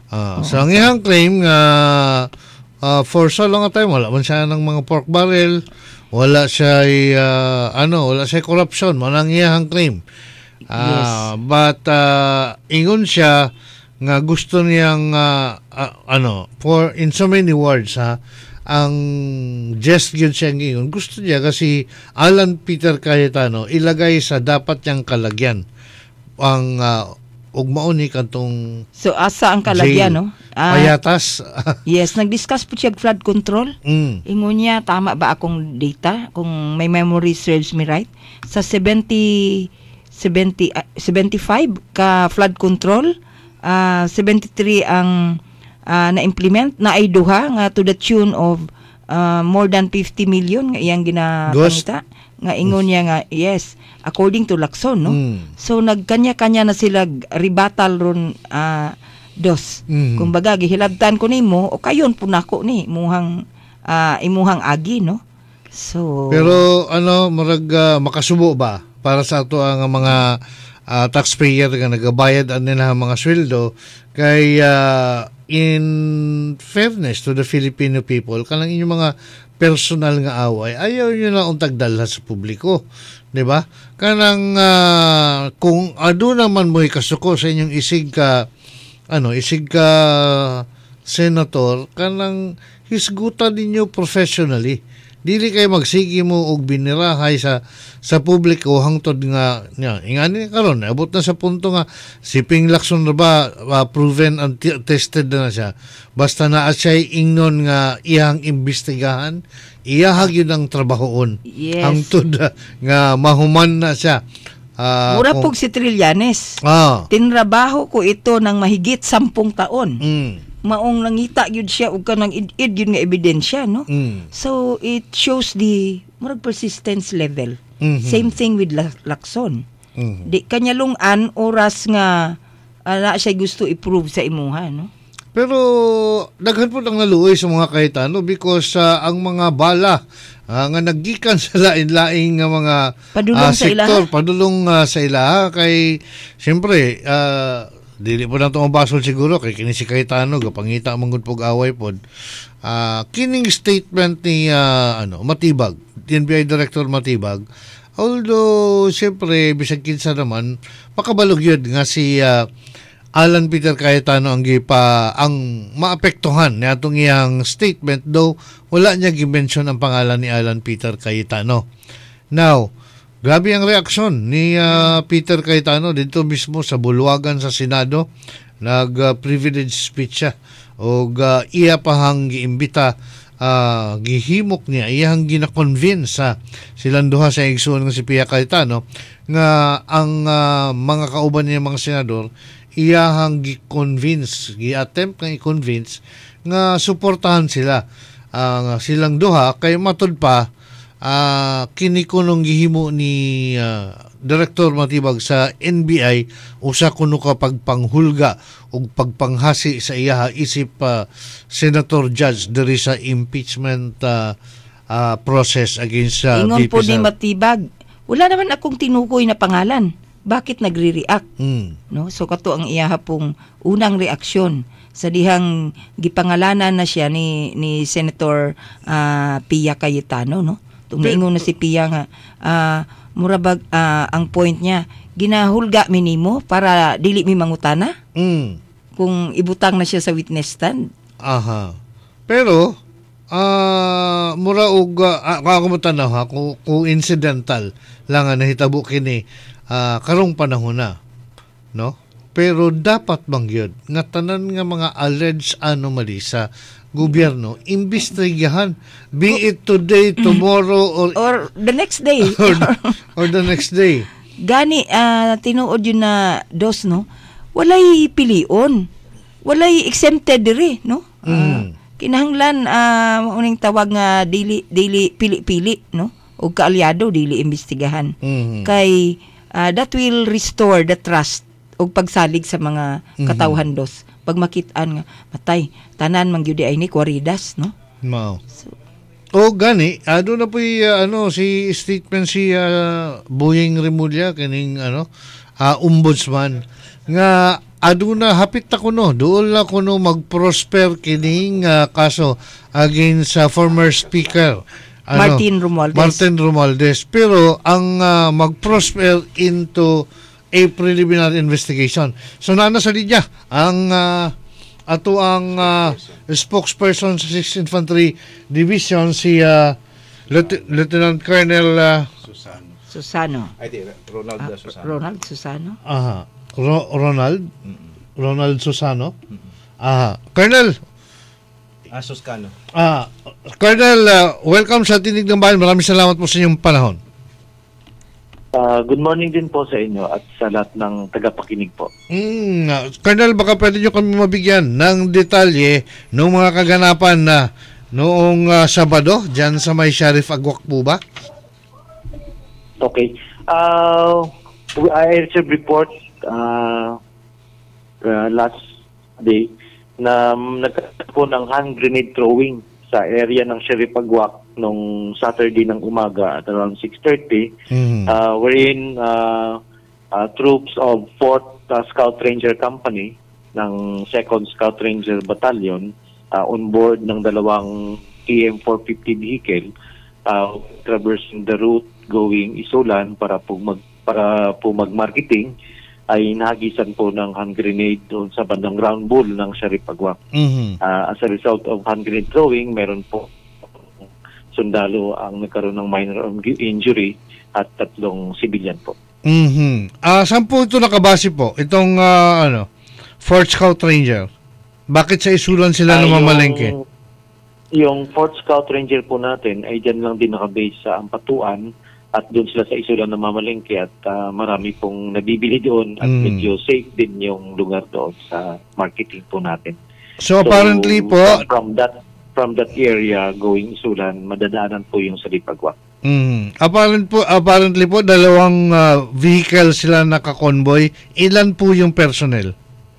[SPEAKER 3] Uh, so ang iyang claim nga uh, for so long a time wala man siya ng mga pork barrel, wala siya uh, ano, wala siya corruption, man ang iyang claim. Uh, yes. But uh, ingon siya nga gusto niyang uh, uh, ano, for in so many words ha, ang just yun siya ngayon, gusto niya kasi Alan Peter Cayetano ilagay sa dapat niyang kalagyan ang uh, ugmaon ni kantong
[SPEAKER 2] so asa ang kalagyan, no? Ah,
[SPEAKER 3] payatas.
[SPEAKER 2] Yes, nag-discuss po siya flood control.
[SPEAKER 3] Mm.
[SPEAKER 2] Ingon niya, tama ba akong data? Kung may memory serves me right? Sa seventy, seventy, uh, seventy-five ka flood control, uh, seventy-three ang uh, na-implement, na ay duha nga to the tune of uh, more than fifty million nga iyang ginapangita. Nga ingon niya nga, yes, according to Lacson, no? Mm. So, nagkanya-kanya na sila ribatal ron uh, dos. Mm. Kumbaga, gihilabtan ko ni mo, o kayon po nako ni, imuhang, uh, imuhang agi, no? So...
[SPEAKER 3] Pero, ano, marag, uh, makasubo ba para sa ato ang mga uh, taxpayer nga nagabayad ang nila mga sweldo kay uh, in fairness to the Filipino people, kanang inyong mga personal nga away, ayaw nyo na untag dalha sa publiko. Diba? Kanang uh, kung ado naman mo ikasuko sa inyong isig ka ano, isig ka senator, kanang hisgutan ninyo professionally. Dili kay magsigi mo og binirahay sa sa publiko hangtod nga nya ingani karon abot na sa punto nga si Ping Lacson na ba uh, proven and t- tested na siya basta naa siya ingnon nga iyang imbestigahan iyahag yun ang trabahoon.
[SPEAKER 2] Yes.
[SPEAKER 3] Hangtod uh, nga mahuman na siya. Uh,
[SPEAKER 2] Mura
[SPEAKER 3] kung,
[SPEAKER 2] pog si Trillanes.
[SPEAKER 3] Ah.
[SPEAKER 2] Tinrabaho ko ito ng mahigit sampung taon.
[SPEAKER 3] Mm.
[SPEAKER 2] Maong nangita yun siya ug kanang id-id yun nga ebidensya, no?
[SPEAKER 3] Mm.
[SPEAKER 2] So it shows the murag persistence level.
[SPEAKER 3] Mm-hmm.
[SPEAKER 2] Same thing with Lacson.
[SPEAKER 3] Mm-hmm.
[SPEAKER 2] Di kanya lungan oras nga ana siya gusto i-prove sa imuha, no?
[SPEAKER 3] Pero daghan po ang naluoy sa mga Cayetano because uh, ang mga bala uh, nga naggikan sa lain-laing nga mga
[SPEAKER 2] padulong
[SPEAKER 3] uh,
[SPEAKER 2] sa
[SPEAKER 3] sektor,
[SPEAKER 2] ilaha.
[SPEAKER 3] padulong uh, sa ilaha kay siyempre uh, dili po na ito mabasol siguro kay kini si Cayetano gapangita mangud pog away pod. Uh, kining statement ni uh, ano Matibag, N B I Director Matibag, although siyempre bisag kinsa naman makabalog yun nga si uh, Alan Peter Cayetano ang gipa ang maapektuhan ni atong iyang statement, though wala niya gi-mention ang pangalan ni Alan Peter Cayetano. Now, grabe ang reaksyon ni uh, Peter Cayetano dito mismo sa bulwagan sa Senado. Nag-privilege uh, speech siya o uh, iya pa hang giimbita uh, gihimok niya iyang gina-convince sa uh, silang duha sa igsoon nga si Pia Cayetano nga ang uh, mga kauban niya mga senador iyahang gi-convince, gi-attempt nga i-convince nga suportahan sila uh, silang duha kay matud pa uh, kini kunong gihimo ni uh, Director Matibag sa N B I usa kuno ka pagpanghulga ug pagpanghasi sa iyaha isip uh, Senator Judge diri sa impeachment uh, uh, process against uh,
[SPEAKER 2] Ingon po ni Matibag, wala naman akong tinukoy na pangalan. Bakit nagre-react?
[SPEAKER 3] Mm.
[SPEAKER 2] No? So kato ang iyaha pong unang reaksyon sa dihang gipangalanan na siya ni ni Senator uh, Pia Cayetano, no? Tung naingon na si Pia nga uh, murabag uh, ang point niya, ginahulga mi nimo para dili mi mangutana.
[SPEAKER 3] Mm.
[SPEAKER 2] Kung ibutang na siya sa witness stand.
[SPEAKER 3] Aha. Pero uh, mura og uh, ako mo tanaw ha, kung, kung incidental lang nga nahitabo kini Uh, karong panahon na, no? Pero dapat bang yun nga tanan nga mga alleged anomaly sa gobyerno imbestigahan, be it today, tomorrow, or
[SPEAKER 2] or the next day
[SPEAKER 3] or, or the next day.
[SPEAKER 2] Gani uh, tinuod yun na dos, no? Walay pilion, walay exempted diri, no? Uh, mm. Kinahanglan uh, uning tawag nga dili dili pili-pili, no? O kaalyado dili imbestigahan. Mm-hmm. Kay Uh, that will restore the trust o pagsalig sa mga katawhan dos. Pag makitaan nga, matay, tanan man gyud ay ni kwaridas, no?
[SPEAKER 3] Mao. So, o gani, ado na po y, uh, ano, si statement si uh, Boying Remulla, kining ano, uh, ombudsman, nga aduna hapit ta kuno duol na kuno mag-prosper kining uh, kaso against sa uh, former speaker ano,
[SPEAKER 2] Martin Romualdez.
[SPEAKER 3] Martin Romualdez. Pero ang uh, mag-prosper into a preliminary investigation. So nana sa linya ang uh, ato ang uh, spokesperson sa sixth Infantry Division si uh, Lieutenant, Lieutenant Colonel uh,
[SPEAKER 11] Susano.
[SPEAKER 2] Susano.
[SPEAKER 11] Ay, di, Ronald
[SPEAKER 2] Ah,
[SPEAKER 11] Susano.
[SPEAKER 2] Ronald Susano.
[SPEAKER 3] aha, Ro- Ronald
[SPEAKER 11] Mm-mm.
[SPEAKER 3] Ronald Susano.
[SPEAKER 11] Mm-mm.
[SPEAKER 3] Aha. Colonel,
[SPEAKER 11] Ah, Suscano.
[SPEAKER 3] ah, Colonel, uh, welcome sa Tinig ng Bayan. Maraming salamat po sa inyong panahon.
[SPEAKER 12] Uh, good morning din po sa inyo at sa lahat ng tagapakinig po.
[SPEAKER 3] Mm, uh, Colonel, baka pwede nyo kami mabigyan ng detalye ng mga kaganapan na noong uh, Sabado, dyan sa may Sheriff Agwak po ba?
[SPEAKER 12] Okay. Uh, I received report uh, uh, last day na nagkaroon po ng hand grenade throwing sa area ng Sheriff Agwak nung Saturday ng umaga at around six thirty,
[SPEAKER 3] Mm.
[SPEAKER 12] uh, wherein uh, uh, troops of fourth uh, Scout Ranger Company ng second Scout Ranger Battalion uh, on board ng dalawang T M four fifty vehicle uh, traversing the route going Isulan para po mag para po mag-marketing ay nahagisan po ng hand grenade doon sa bandang ground bull ng Sheriff Agwak.
[SPEAKER 3] Mhm.
[SPEAKER 12] Uh, as a result of hand grenade throwing, meron po sundalo ang nagkaroon ng minor injury at tatlong civilian po.
[SPEAKER 3] Mhm. Ah, saan po ito nakabase po? Itong ah, ano, fourth Scout Ranger. Bakit sa Isulan sila
[SPEAKER 12] Ah,
[SPEAKER 3] namamalengke?
[SPEAKER 12] Yung, yung fourth Scout Ranger po natin ay dyan lang din nakabase sa Ampatuan at doon sila sa Isulan namamalengke at ah, marami pong nabibili doon at
[SPEAKER 3] Mm.
[SPEAKER 12] medyo safe din yung lugar doon sa marketing po natin.
[SPEAKER 3] So, apparently po,
[SPEAKER 12] from, from that from that area going Isulan, madadaanan po yung sa Lipagwak.
[SPEAKER 3] mm, apparent po, apparently po, dalawang ah, vehicle sila nakakonvoy. Ilan po yung personnel?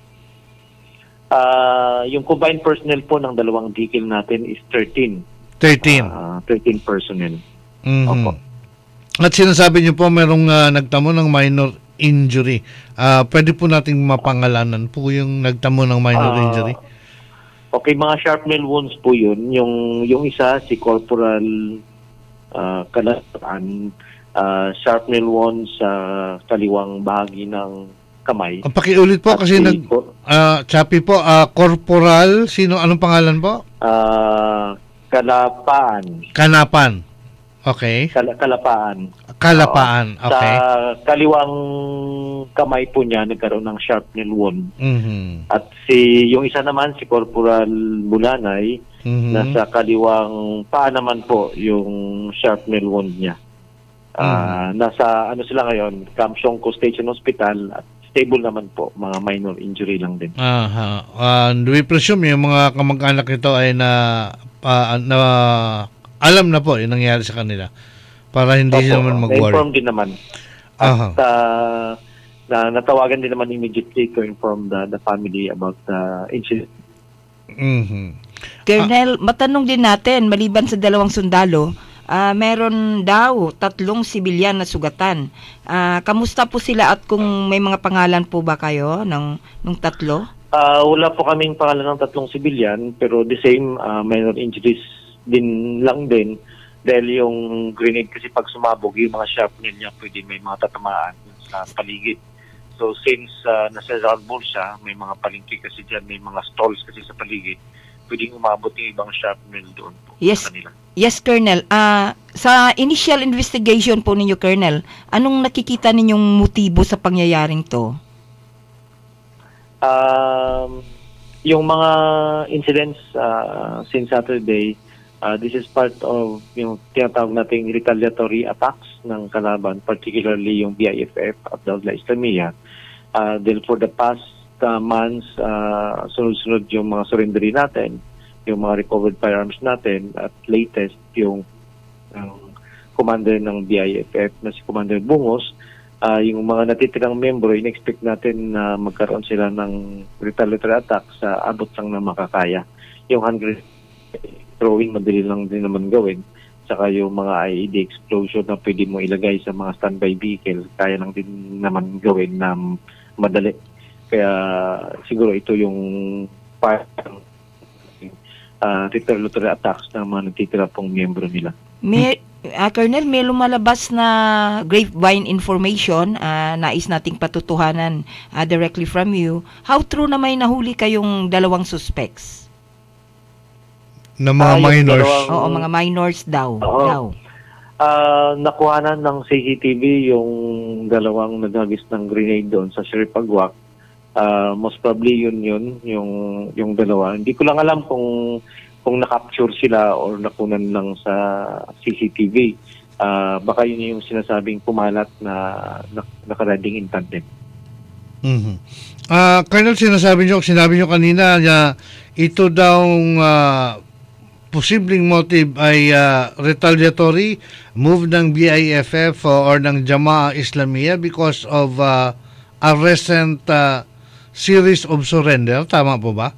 [SPEAKER 12] Ah, yung combined personnel po ng dalawang vehicle natin is thirteen.
[SPEAKER 3] thirteen.
[SPEAKER 12] Ah, thirteen personnel.
[SPEAKER 3] Mhm.
[SPEAKER 12] Opo.
[SPEAKER 3] At sinasabi niyo po merong ah, nagtamo ng minor injury. Ah, pwede po nating mapangalanan po yung nagtamo ng minor
[SPEAKER 12] Ah,
[SPEAKER 3] injury.
[SPEAKER 12] Okay, mga shrapnel wounds po yun. Yung, yung isa, si Corporal uh, Kalatan, uh, shrapnel wounds sa kaliwang bahagi ng kamay.
[SPEAKER 3] Ang pakiulit po
[SPEAKER 12] At
[SPEAKER 3] kasi
[SPEAKER 12] si
[SPEAKER 3] nag
[SPEAKER 12] Cor-
[SPEAKER 3] ah, Chappy po, ah, Corporal, sino anong pangalan po?
[SPEAKER 12] ah, Kalapaan.
[SPEAKER 3] Kanapan. Okay.
[SPEAKER 12] Kala, kalapaan.
[SPEAKER 3] Kalapaan.
[SPEAKER 12] Oo.
[SPEAKER 3] Okay.
[SPEAKER 12] Sa kaliwang kamay po niya, nagkaroon ng shrapnel wound.
[SPEAKER 3] Mhm.
[SPEAKER 12] At si yung isa naman, si Corporal Bulanay,
[SPEAKER 3] Mhm.
[SPEAKER 12] nasa kaliwang paa naman po yung shrapnel wound niya. Ah, nasa ano sila ngayon, Kamsyongko Station Hospital at stable naman po, mga minor injury lang din.
[SPEAKER 3] Aha. Uh, do we presume yung mga kamag-anak nito ay na, ah, na alam na po yung nangyari sa kanila para hindi
[SPEAKER 12] Opo,
[SPEAKER 3] sila naman mag-worry.
[SPEAKER 12] na-inform din naman.
[SPEAKER 3] Aha.
[SPEAKER 12] At ah, na natawagan din naman immediately to inform the, the family about the incident.
[SPEAKER 3] Mhm.
[SPEAKER 2] Colonel, matanong din natin, maliban sa dalawang sundalo, ah, meron daw tatlong sibilyan na sugatan. Ah, kamusta po sila at kung may mga pangalan po ba kayo ng nung tatlo?
[SPEAKER 12] Ah, wala po kaming pangalan ng tatlong civilian, pero the same ah, minor injuries din lang din dahil yung grenade kasi pag sumabog, yung mga shrapnel niya pwede may mga tatamaan sa paligid. So since uh, nasa round siya, may mga palengke kasi dyan, may mga stalls kasi sa paligid, pwedeng umabot yung ibang shrapnel doon po
[SPEAKER 2] Yes.
[SPEAKER 12] sa kanila.
[SPEAKER 2] Yes, Colonel. Ah, sa initial investigation po ninyo, Colonel, anong nakikita ninyong motibo sa pangyayaring to?
[SPEAKER 12] Um, yung mga incidents uh, since Saturday, uh, this is part of yung tinatawag nating retaliatory attacks ng kalaban, particularly yung B I F F at Dawla Islamiyah. Uh, then for the past uh, months, uh, sunod-sunod yung mga surrendery natin, yung mga recovered firearms natin, at latest yung um, commander ng B I F F na si Commander Bungos. Uh, yung mga natitirang membro, in-expect natin na magkaroon sila ng retaliatory attack sa abot lang na makakaya. Yung hand grenade throwing, madali lang din naman gawin. Saka yung mga I E D explosion na pwede mo ilagay sa mga standby vehicle, kaya lang din naman gawin na madali. Kaya siguro ito yung part ng uh, retaliatory attacks ng mga natitira pong miyembro nila.
[SPEAKER 2] May, uh, Colonel, may lumalabas na grapevine information, uh, nais nating patutuhanan uh, directly from you. How true na may nahuli kayong dalawang suspects?
[SPEAKER 3] Na mga
[SPEAKER 12] Ah, yung
[SPEAKER 3] minors.
[SPEAKER 12] dalawang-
[SPEAKER 2] Oo, mga minors daw.
[SPEAKER 12] Oo.
[SPEAKER 2] daw.
[SPEAKER 12] Ah, nakuhanan ng C C T V yung dalawang naghagis ng grenade doon sa Sheripagwak. Ah, most probably yun yun, yung, yung dalawa. Hindi ko lang alam kung kung na-capture sila or nakunan lang sa C C T V. Ah, baka yun yung sinasabing pumalat na, na nakarading in tandem.
[SPEAKER 3] Mhm. Ah, Colonel, sinasabi niyo, sinabi niyo kanina na ito daw uh, posibleng motive ay uh, retaliatory move ng B I F F or ng Jamaah Islamiyah because of uh, a recent uh, series of surrender. Tama po ba?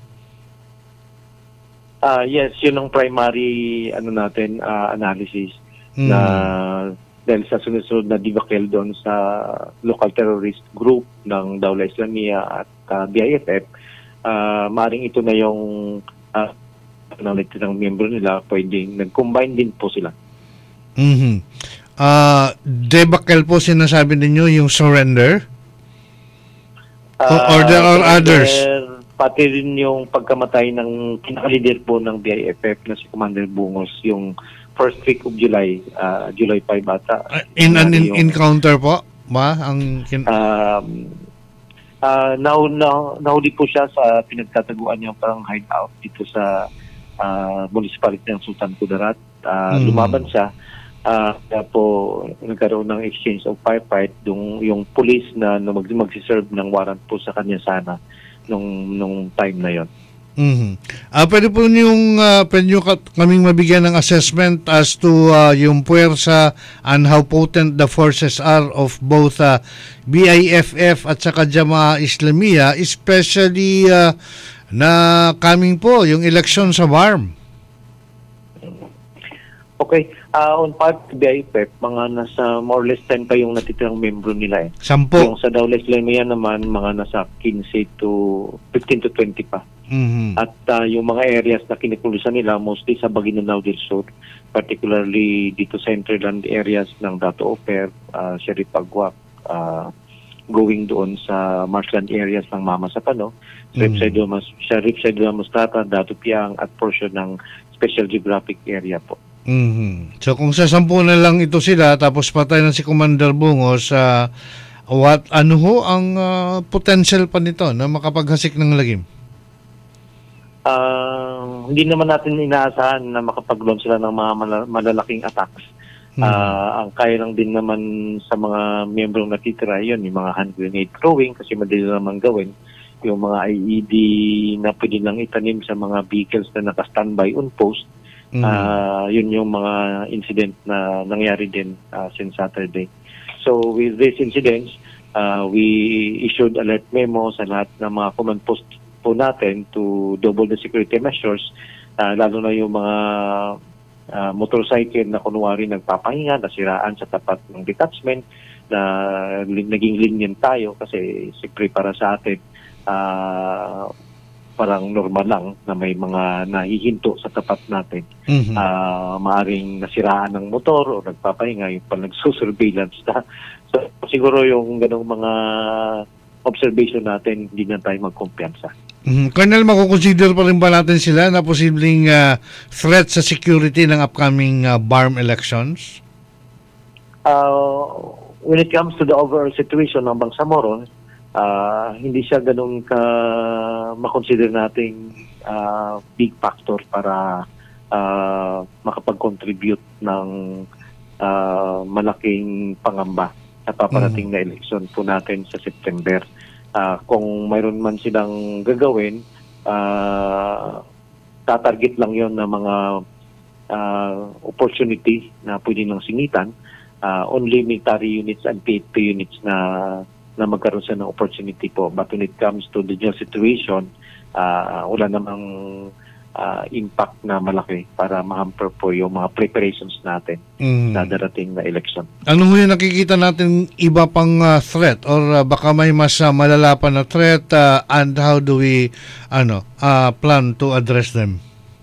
[SPEAKER 12] Ah, yes, yun ang primary ano natin ah, analysis
[SPEAKER 3] Mm.
[SPEAKER 12] na dahil sa sunod-sunod na debacle doon sa local terrorist group ng Dawla Islamiyah at ah, B I F F, ah, maring ito na yung uh, ng miyembro nila, pwedeng nag-combine din po sila.
[SPEAKER 3] Mhm. Ah, debacle po sinasabi ninyo yung surrender?
[SPEAKER 12] Ah,
[SPEAKER 3] or there are
[SPEAKER 12] surrender,
[SPEAKER 3] others?
[SPEAKER 12] Pati rin yung pagkamatay ng pinaka-leader po ng B I F F na si Commander Bungos, yung first week of July, ah, July five ata.
[SPEAKER 3] In an in-
[SPEAKER 12] Yung-
[SPEAKER 3] encounter po ba ang kin-
[SPEAKER 12] Um, uh, now, now, nahuli po siya sa pinagtataguan niyang parang hideout dito sa uh, municipality ng Sultan Kudarat. Uh,
[SPEAKER 3] Mhm.
[SPEAKER 12] Lumaban siya. Uh, kaya po nagkaroon ng exchange of firefight. Yung, yung police na, na mag, magsiserve ng warrant po sa kanya sana nung, nung time na yon.
[SPEAKER 3] Mhm. Ah, pwede po yung uh, pwede nyo ka- kaming mabigyan ng assessment as to uh, yung puwersa and how potent the forces are of both uh, B I F F at saka Jamaah Islamiyah, especially uh, na coming po yung election sa B A R M.
[SPEAKER 12] Okay. Uh, on part B I F F, mga nasa more or less ten pa yung natitirang membro nila eh.
[SPEAKER 3] Sampo.
[SPEAKER 12] Yung sa Dawla Islamiyah naman, mga nasa fifteen to fifteen to twenty pa.
[SPEAKER 3] Mhm.
[SPEAKER 12] At uh, yung mga areas na kinipulusan nila, mostly sa Maguindanao del Sur, particularly dito sa hinterland areas ng Dato Oper, uh, Sheripagwak, uh, going doon sa marshland areas ng Mama Sapano, sa
[SPEAKER 3] Mhm.
[SPEAKER 12] Ripside Mas, sa Ripside Mustata, Dato Piang, at portion ng Special Geographic Area po.
[SPEAKER 3] Mhm. So kung sa sampu na lang ito sila tapos patay na si Commander Bungos, uh, what ano ho ang uh, potential pa nito na makapaghasik ng lagim?
[SPEAKER 12] Uh, hindi naman natin inaasahan na makapag-launch sila ng mga mala- malalaking attacks.
[SPEAKER 3] Hmm.
[SPEAKER 12] Uh, ang kaya lang din naman sa mga miyembrong natitira yun, yung mga hand grenade throwing kasi madali naman gawin. Yung mga I E D na pwede lang itanim sa mga vehicles na naka-standby on post.
[SPEAKER 3] Mhm.
[SPEAKER 12] Uh, yun yung mga incident na nangyari din uh, since Saturday. So with these incidents, uh, we issued alert memo sa lahat ng mga command post po natin to double the security measures, uh, lalo na yung mga uh, motorcycle na kunwari nagpapahinga, nasiraan sa tapat ng detachment, na li- naging linyan tayo kasi siyempre para sa atin, uh, parang normal lang na may mga nahihinto sa tapat natin.
[SPEAKER 3] Mhm.
[SPEAKER 12] Ah, maaring nasiraan ng motor o nagpapahinga, yung pag nagsusurveillance na. So, siguro yung ganong mga observation natin, hindi na tayo magkumpiyansa.
[SPEAKER 3] Mhm. Colonel, makukonsider pa rin ba natin sila na posibleng uh, threat sa security ng upcoming uh, B A R M elections?
[SPEAKER 12] Uh, when it comes to the overall situation ng Bangsamoro, uh, hindi siya ganun ka makonsider nating uh, big factor para uh, makapag-contribute ng uh, malaking pangamba sa paparating na election po natin sa September. Uh, kung mayroon man silang gagawin, uh, tatarget lang yon na mga uh, opportunity na pwede nang singitan. Uh, only military units and P H P units na na magkaroon siya ng opportunity po. But when it comes to the general situation, uh, wala namang uh, impact na malaki para ma-hamper po yung mga preparations natin
[SPEAKER 3] Mm.
[SPEAKER 12] sa darating na election.
[SPEAKER 3] Ano ho yung nakikita natin iba pang uh, threat or uh, baka may mas uh, malala pa na threat uh, and how do we ano uh, plan to address them?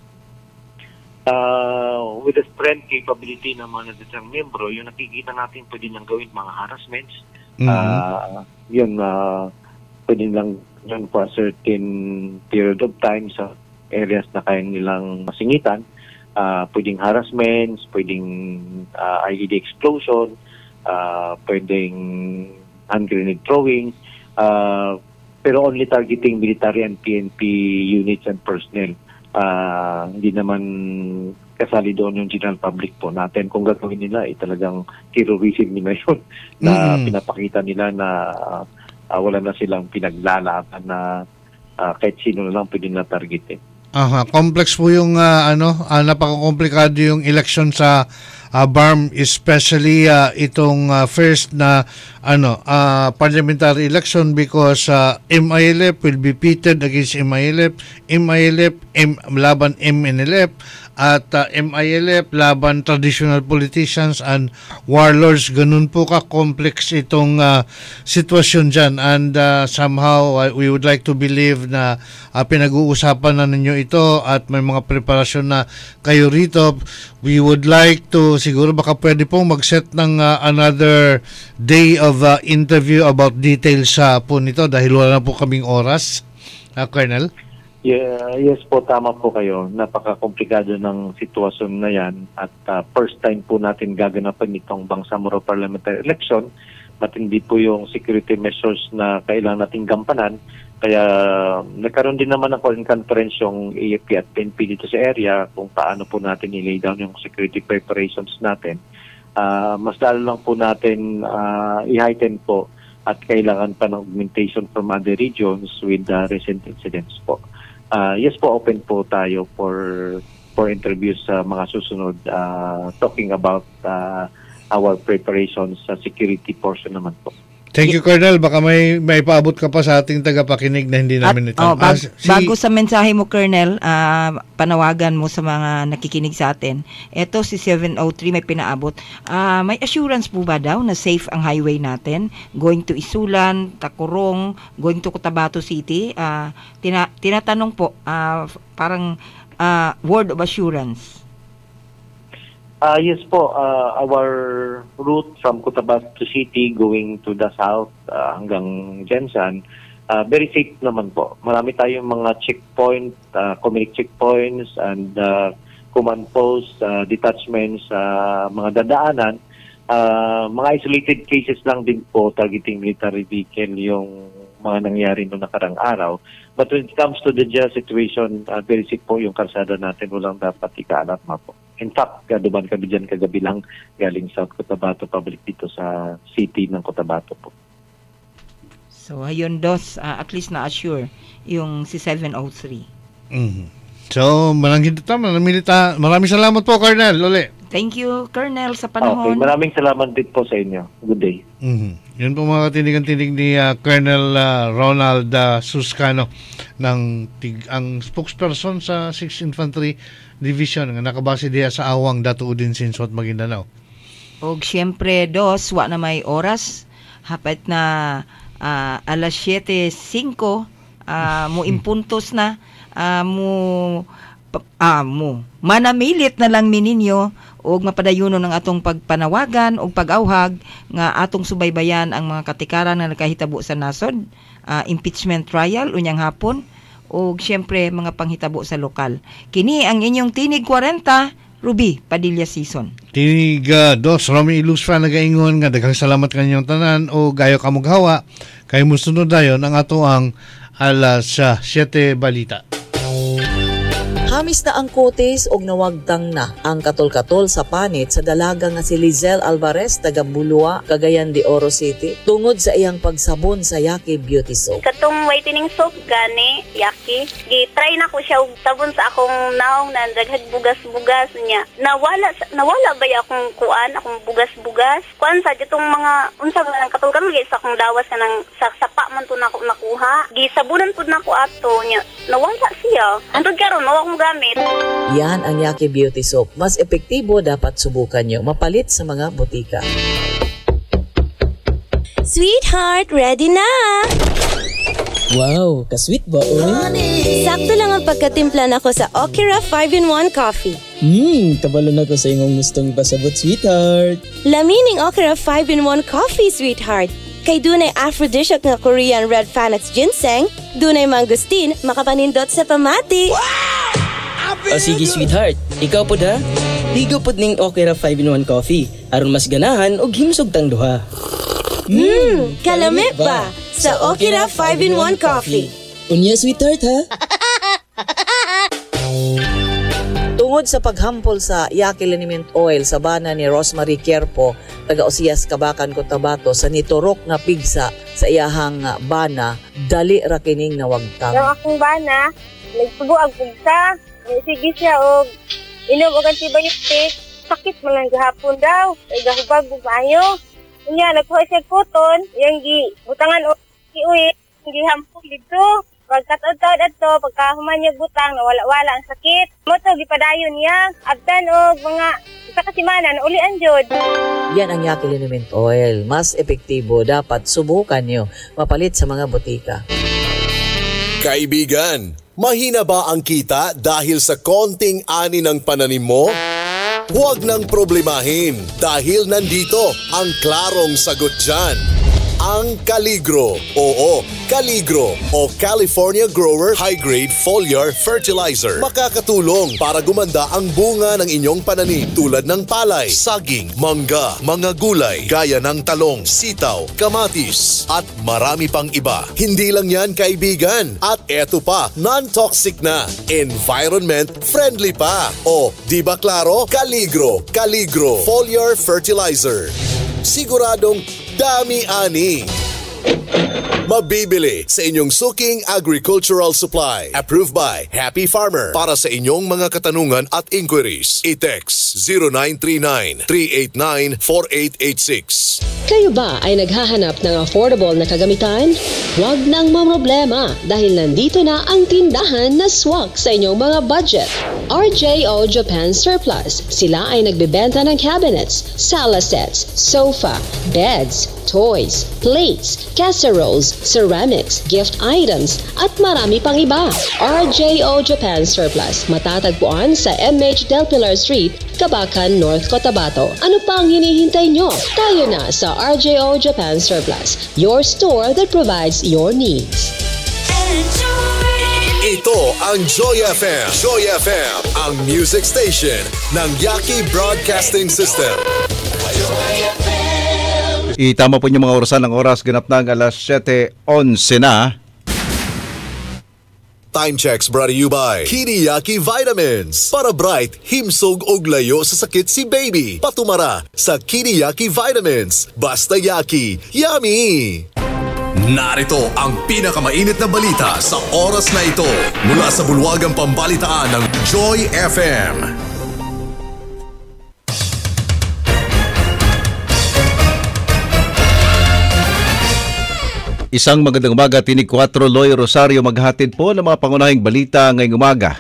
[SPEAKER 12] Uh, with the strength capability ng mga nagdadrang membro, yung nakikita natin pwede nang gawin mga harassments.
[SPEAKER 3] Mhm.
[SPEAKER 12] Uh, yun, uh, pwede lang yun for a certain period of time sa areas na kaya nilang masingitan. Uh, pwedeng harassments, pwedeng uh, I E D explosion, uh, pwedeng hand grenade throwing, uh, pero only targeting military and P N P units and personnel. Uh, hindi naman kasali doon yung general public po natin. Kung gagawin nila, eh, talagang terrorism nila yun na
[SPEAKER 3] Mm.
[SPEAKER 12] pinapakita nila na uh, wala na silang pinaglalaban na uh, kahit sino na lang pwede na targetin.
[SPEAKER 3] Aha, complex po yung uh, ano, uh, napaka-komplikado yung election sa uh, B A R M, especially uh, itong uh, first na ano uh, parliamentary election because uh, M I L F will be pitted against M I L F, M I L F M laban M N L F at uh, M I L F laban traditional politicians and warlords. Ganun po ka-complex itong uh, sitwasyon dyan and uh, somehow uh, we would like to believe na uh, pinag-uusapan na ninyo ito at may mga preparasyon na kayo rito. We would like to siguro baka pwede pong mag-set ng uh, another day of uh, interview about details sa uh, po nito dahil wala na po kaming oras, uh, Colonel.
[SPEAKER 12] Yeah, yes po, tama po kayo. Napaka-komplikado ng sitwasyon na yan at uh, first time po natin gaganapan itong Bangsamoro Parliamentary Election. Matindi po yung security measures na kailangan nating gampanan. Kaya nagkaroon din naman ng conference yung A F P at P N P dito sa area kung paano po natin i-lay down yung security preparations natin. Uh, mas lalo lang po natin uh, i-heighten po at kailangan pa ng augmentation from other regions with the recent incidents po. Uh, yes po, open po tayo for for interviews sa mga susunod uh, talking about uh, our preparations sa security portion naman po.
[SPEAKER 3] Thank you, Colonel. Baka may may paabot ka pa sa ating tagapakinig na hindi namin ito.
[SPEAKER 2] Oh, bag,
[SPEAKER 3] Ah, si-
[SPEAKER 2] bago sa mensahe mo, Colonel, ah, panawagan mo sa mga nakikinig sa atin. Ito si seven oh three may pinaabot. Ah, may assurance po ba daw na safe ang highway natin? Going to Isulan, Tacorong, going to Cotabato City? Ah, tina, tinatanong po, ah, parang ah, word of assurance.
[SPEAKER 12] Uh, yes po, uh, our route from Cotabato City going to the south uh, hanggang Jensan, uh, very safe naman po. Marami tayong mga checkpoint, uh, community checkpoints and uh, command posts, uh, detachments, uh, mga dadaanan. Uh, mga isolated cases lang din po targeting military vehicle yung mga nangyari noong nakarang araw. But when it comes to the general situation, uh, very safe po yung kalsada natin, walang dapat ika-alarma po. In fact, duman kami dyan kagabi lang galing South Cotabato Public dito sa city ng Cotabato po.
[SPEAKER 2] So, ayun, dos, ah, at least na-assure yung si seven oh three.
[SPEAKER 3] Mhm. So, maraming milita. Maraming salamat po, Colonel. Uli.
[SPEAKER 2] Thank you, Colonel, sa
[SPEAKER 12] Okay,
[SPEAKER 2] panahon.
[SPEAKER 12] maraming salamat din po sa inyo. Good day.
[SPEAKER 3] Mhm. Yun po mga katinig-tinig ni uh, Colonel uh, Ronald uh, Suscano ng tig ang spokesperson sa sixth Infantry Division nga nakabase diya sa Awang, Datuudin, Sinsot, Maguindanao.
[SPEAKER 2] O siyempre, dos, wa na may oras. Hapit na ah, alas siyete singko, ah, mo impuntos na, ah, mo, pa- ah, mo, manamilit na lang mininyo o mapadayuno ng atong pagpanawagan o pag-awhag nga atong subaybayan ang mga katikaran na nakahitabo sa nasod, ah, impeachment trial, unyang hapon, o siyempre mga panghitabo sa lokal. Kini ang inyong Tinig forty, Ruby Padilla Season.
[SPEAKER 3] Tinig uh, dos, Romy Ilusfa nagaingon nga daghang salamat kanyang tanan o gayo kamughawa kay musunod dayon ang ato ang alas uh, siyete balita.
[SPEAKER 4] Hamis na ang kotes og nawagtang na ang katol-katol sa panit sa dalaga nga si Lizelle Alvarez taga Bulua, Cagayan de Oro City tungod sa iyang pagsabon sa Yaki Beauty Soap.
[SPEAKER 5] Katong whitening soap gani, Yaki, gi-try na ko siya og sabon sa akong naong na daghag bugas-bugas niya. Nawala sa- nawala ba ya akong kuan, akong bugas-bugas? Kuan sa ditong mga unsa ba ang katol-katol sa akong dawas kanang sa sapa man to nako nakuha. Gisabunan pud nako ato niya. Nawala siya. Antod karon mao akong gamit.
[SPEAKER 4] Yan ang Yaki Beauty Soap. Mas epektibo, dapat subukan nyo. Mapalit sa mga butika.
[SPEAKER 13] Sweetheart, ready na!
[SPEAKER 14] Wow, ka-sweet ba, oy?
[SPEAKER 13] Sakto lang ang pagkatimpla nako sa Okira five in one coffee.
[SPEAKER 14] Hmm, kabalo na ko sa imong gustong pasabot, sweetheart.
[SPEAKER 13] Lamining Okira five in one coffee, sweetheart. Kay dunay aphrodisiac nga Korean red Phoenix ginseng, dunay mangustin, makapanindot sa pamati.
[SPEAKER 14] O sige, sweetheart. Ikaw po da? Ligo po ning Okira five in one coffee. Aron mas ganahan og himsog tang duha.
[SPEAKER 13] Hmm, kalami ba? Sa Okira five in one coffee.
[SPEAKER 14] Unya, sweetheart, ha?
[SPEAKER 4] Tungod sa paghampol sa Yaki Liniment Oil sa bana ni Rosemary Querpo, taga Osiyas, Kabakan, Cotabato, sa niturok nga pigsa sa iyahang bana, dali ra kining nawagtang.
[SPEAKER 5] Yung akong bana, nagsubo ang pugsa, sige siya og inom og antibiotic, sakit man lang gahapon daw, kay gahubag og maayo. Unya nagkuha siya koton, yang gi butangan og iuwi, gi hampol dito. Pagkataon-taon ato, pagkahuman niya butang, nawala-wala ang sakit. Mo to gipadayon niya, abdan og mga isa ka semana na ulian jud.
[SPEAKER 4] Yan ang Yaki Liniment Oil. Mas epektibo, dapat subukan nyo. Mapalit sa mga butika.
[SPEAKER 15] Kaibigan, mahina ba ang kita dahil sa konting ani ng pananim mo? Huwag nang problemahin dahil nandito ang klarong sagot dyan. Ang Caligro. Oo, Caligro o California Grower High Grade Foliar Fertilizer. Makakatulong para gumanda ang bunga ng inyong pananim tulad ng palay, saging, mangga, mga gulay, gaya ng talong, sitaw, kamatis, at marami pang iba. Hindi lang yan, kaibigan. At eto pa, non-toxic na, environment friendly pa. O, di ba klaro? Caligro, Caligro Foliar Fertilizer. Siguradong dami-ani. Mabibili sa inyong suking agricultural supply. Approved by Happy Farmer. Para sa inyong mga katanungan at inquiries, i-text zero nine three nine, three eight nine, four eight eight six.
[SPEAKER 16] Kayo ba ay naghahanap ng affordable na kagamitan? Huwag nang mamroblema dahil nandito na ang tindahan na swak sa inyong mga budget. R J O Japan Surplus. Sila ay nagbebenta ng cabinets, sala sets, sofa, beds, toys, plates, casseroles, ceramics, gift items, at marami pang iba. R J O Japan Surplus. Matatagpuan sa M H Del Pilar Street, Kabakan, North Cotabato. Ano pa ang hinihintay nyo? Tayo na sa R J O Japan Surplus, your store that provides your needs.
[SPEAKER 15] Ito ang Joy F M. Joy F M, ang music station ng Yaki Broadcasting System.
[SPEAKER 17] Itama po niyo mga orasan ng oras, ganap ng alas siyete onse na.
[SPEAKER 15] Time checks brought to you by Kiniyaki Vitamins. Para bright, himsog og layo sa sakit si baby. Patumara sa Kiniyaki Vitamins. Basta Yaki, yummy! Narito ang pinakamainit na balita sa oras na ito mula sa bulwagang pambalitaan ng Joy F M.
[SPEAKER 17] Isang magandang umaga, tinig kwatro Loy Rosario maghatid po ng mga pangunahing balita ngayong umaga.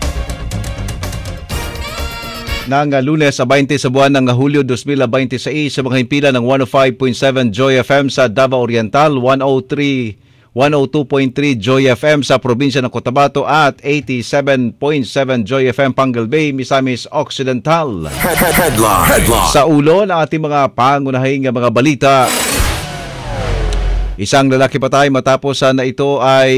[SPEAKER 17] Nang Lunes sa twenty sa buwan ng Hulyo twenty twenty-six sa mga himpilan ng one oh five point seven Joy F M sa Davao Oriental, one oh two point three Joy F M sa probinsya ng Cotabato at eighty-seven point seven Joy F M Pangal Bay, Misamis Occidental.
[SPEAKER 15] Headline. Headline.
[SPEAKER 17] Sa ulo ng ating mga pangunahing mga balita, isang lalaki patay matapos na ito ay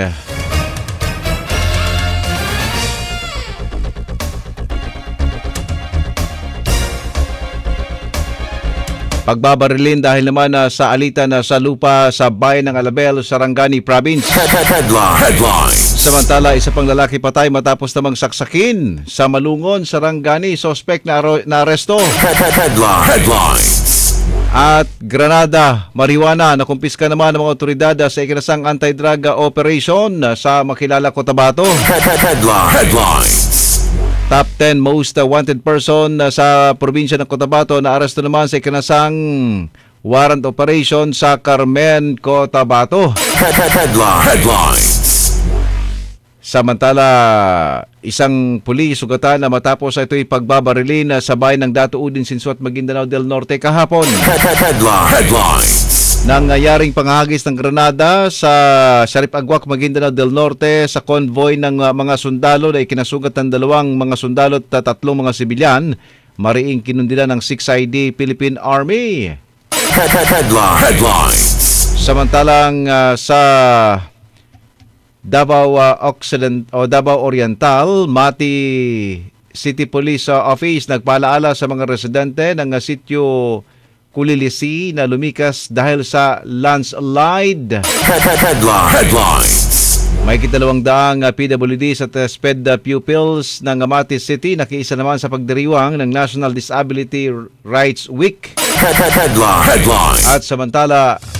[SPEAKER 17] pagbabarilin dahil naman uh, sa alitan uh, sa lupa sa bayan ng Alabel, Sarangani Province.
[SPEAKER 15] Headline. Headline.
[SPEAKER 17] Samantala, isa pang lalaki patay matapos namang saksakin sa Malungon, Sarangani, suspect na, aro- na aresto.
[SPEAKER 15] Headline. Headline.
[SPEAKER 17] At Granada, marijuana, nakumpiska naman ng mga otoridad sa ikinasang anti-drug operation sa Makilala, Cotabato.
[SPEAKER 15] Headline. Headline.
[SPEAKER 17] Top ten most wanted person sa probinsya ng Cotabato na aresto naman sa ikinasang warrant operation sa Carmen, Cotabato.
[SPEAKER 15] Headline. Headline.
[SPEAKER 17] Samantala, isang pulis sugatan na matapos ito'y pagbabarilin sa bayan ng Dato Udin, Sinsuat, Maguindanao del Norte kahapon.
[SPEAKER 15] Headlines.
[SPEAKER 17] Nangyayaring panghagis ng granada sa Sharif Agwak, Maguindanao del Norte sa convoy ng uh, mga sundalo na ikinasugat ng dalawang mga sundalo at tatlong mga sibilyan. Mariing kinundilan ng six I D Philippine Army.
[SPEAKER 15] Headlines.
[SPEAKER 17] Samantalang uh, sa Davao uh, Occident o Davao Oriental, Mati City Police uh, Office nagpaalaala sa mga residente ng uh, sitio Kulilisi na lumikas dahil sa landslide.
[SPEAKER 15] Headlines.
[SPEAKER 17] May kitalawang daang uh, P W D sa SPED uh, pupils ng Mati City nakiisa naman sa pagdiriwang ng National Disability Rights Week.
[SPEAKER 15] Headlines.
[SPEAKER 17] At samantala,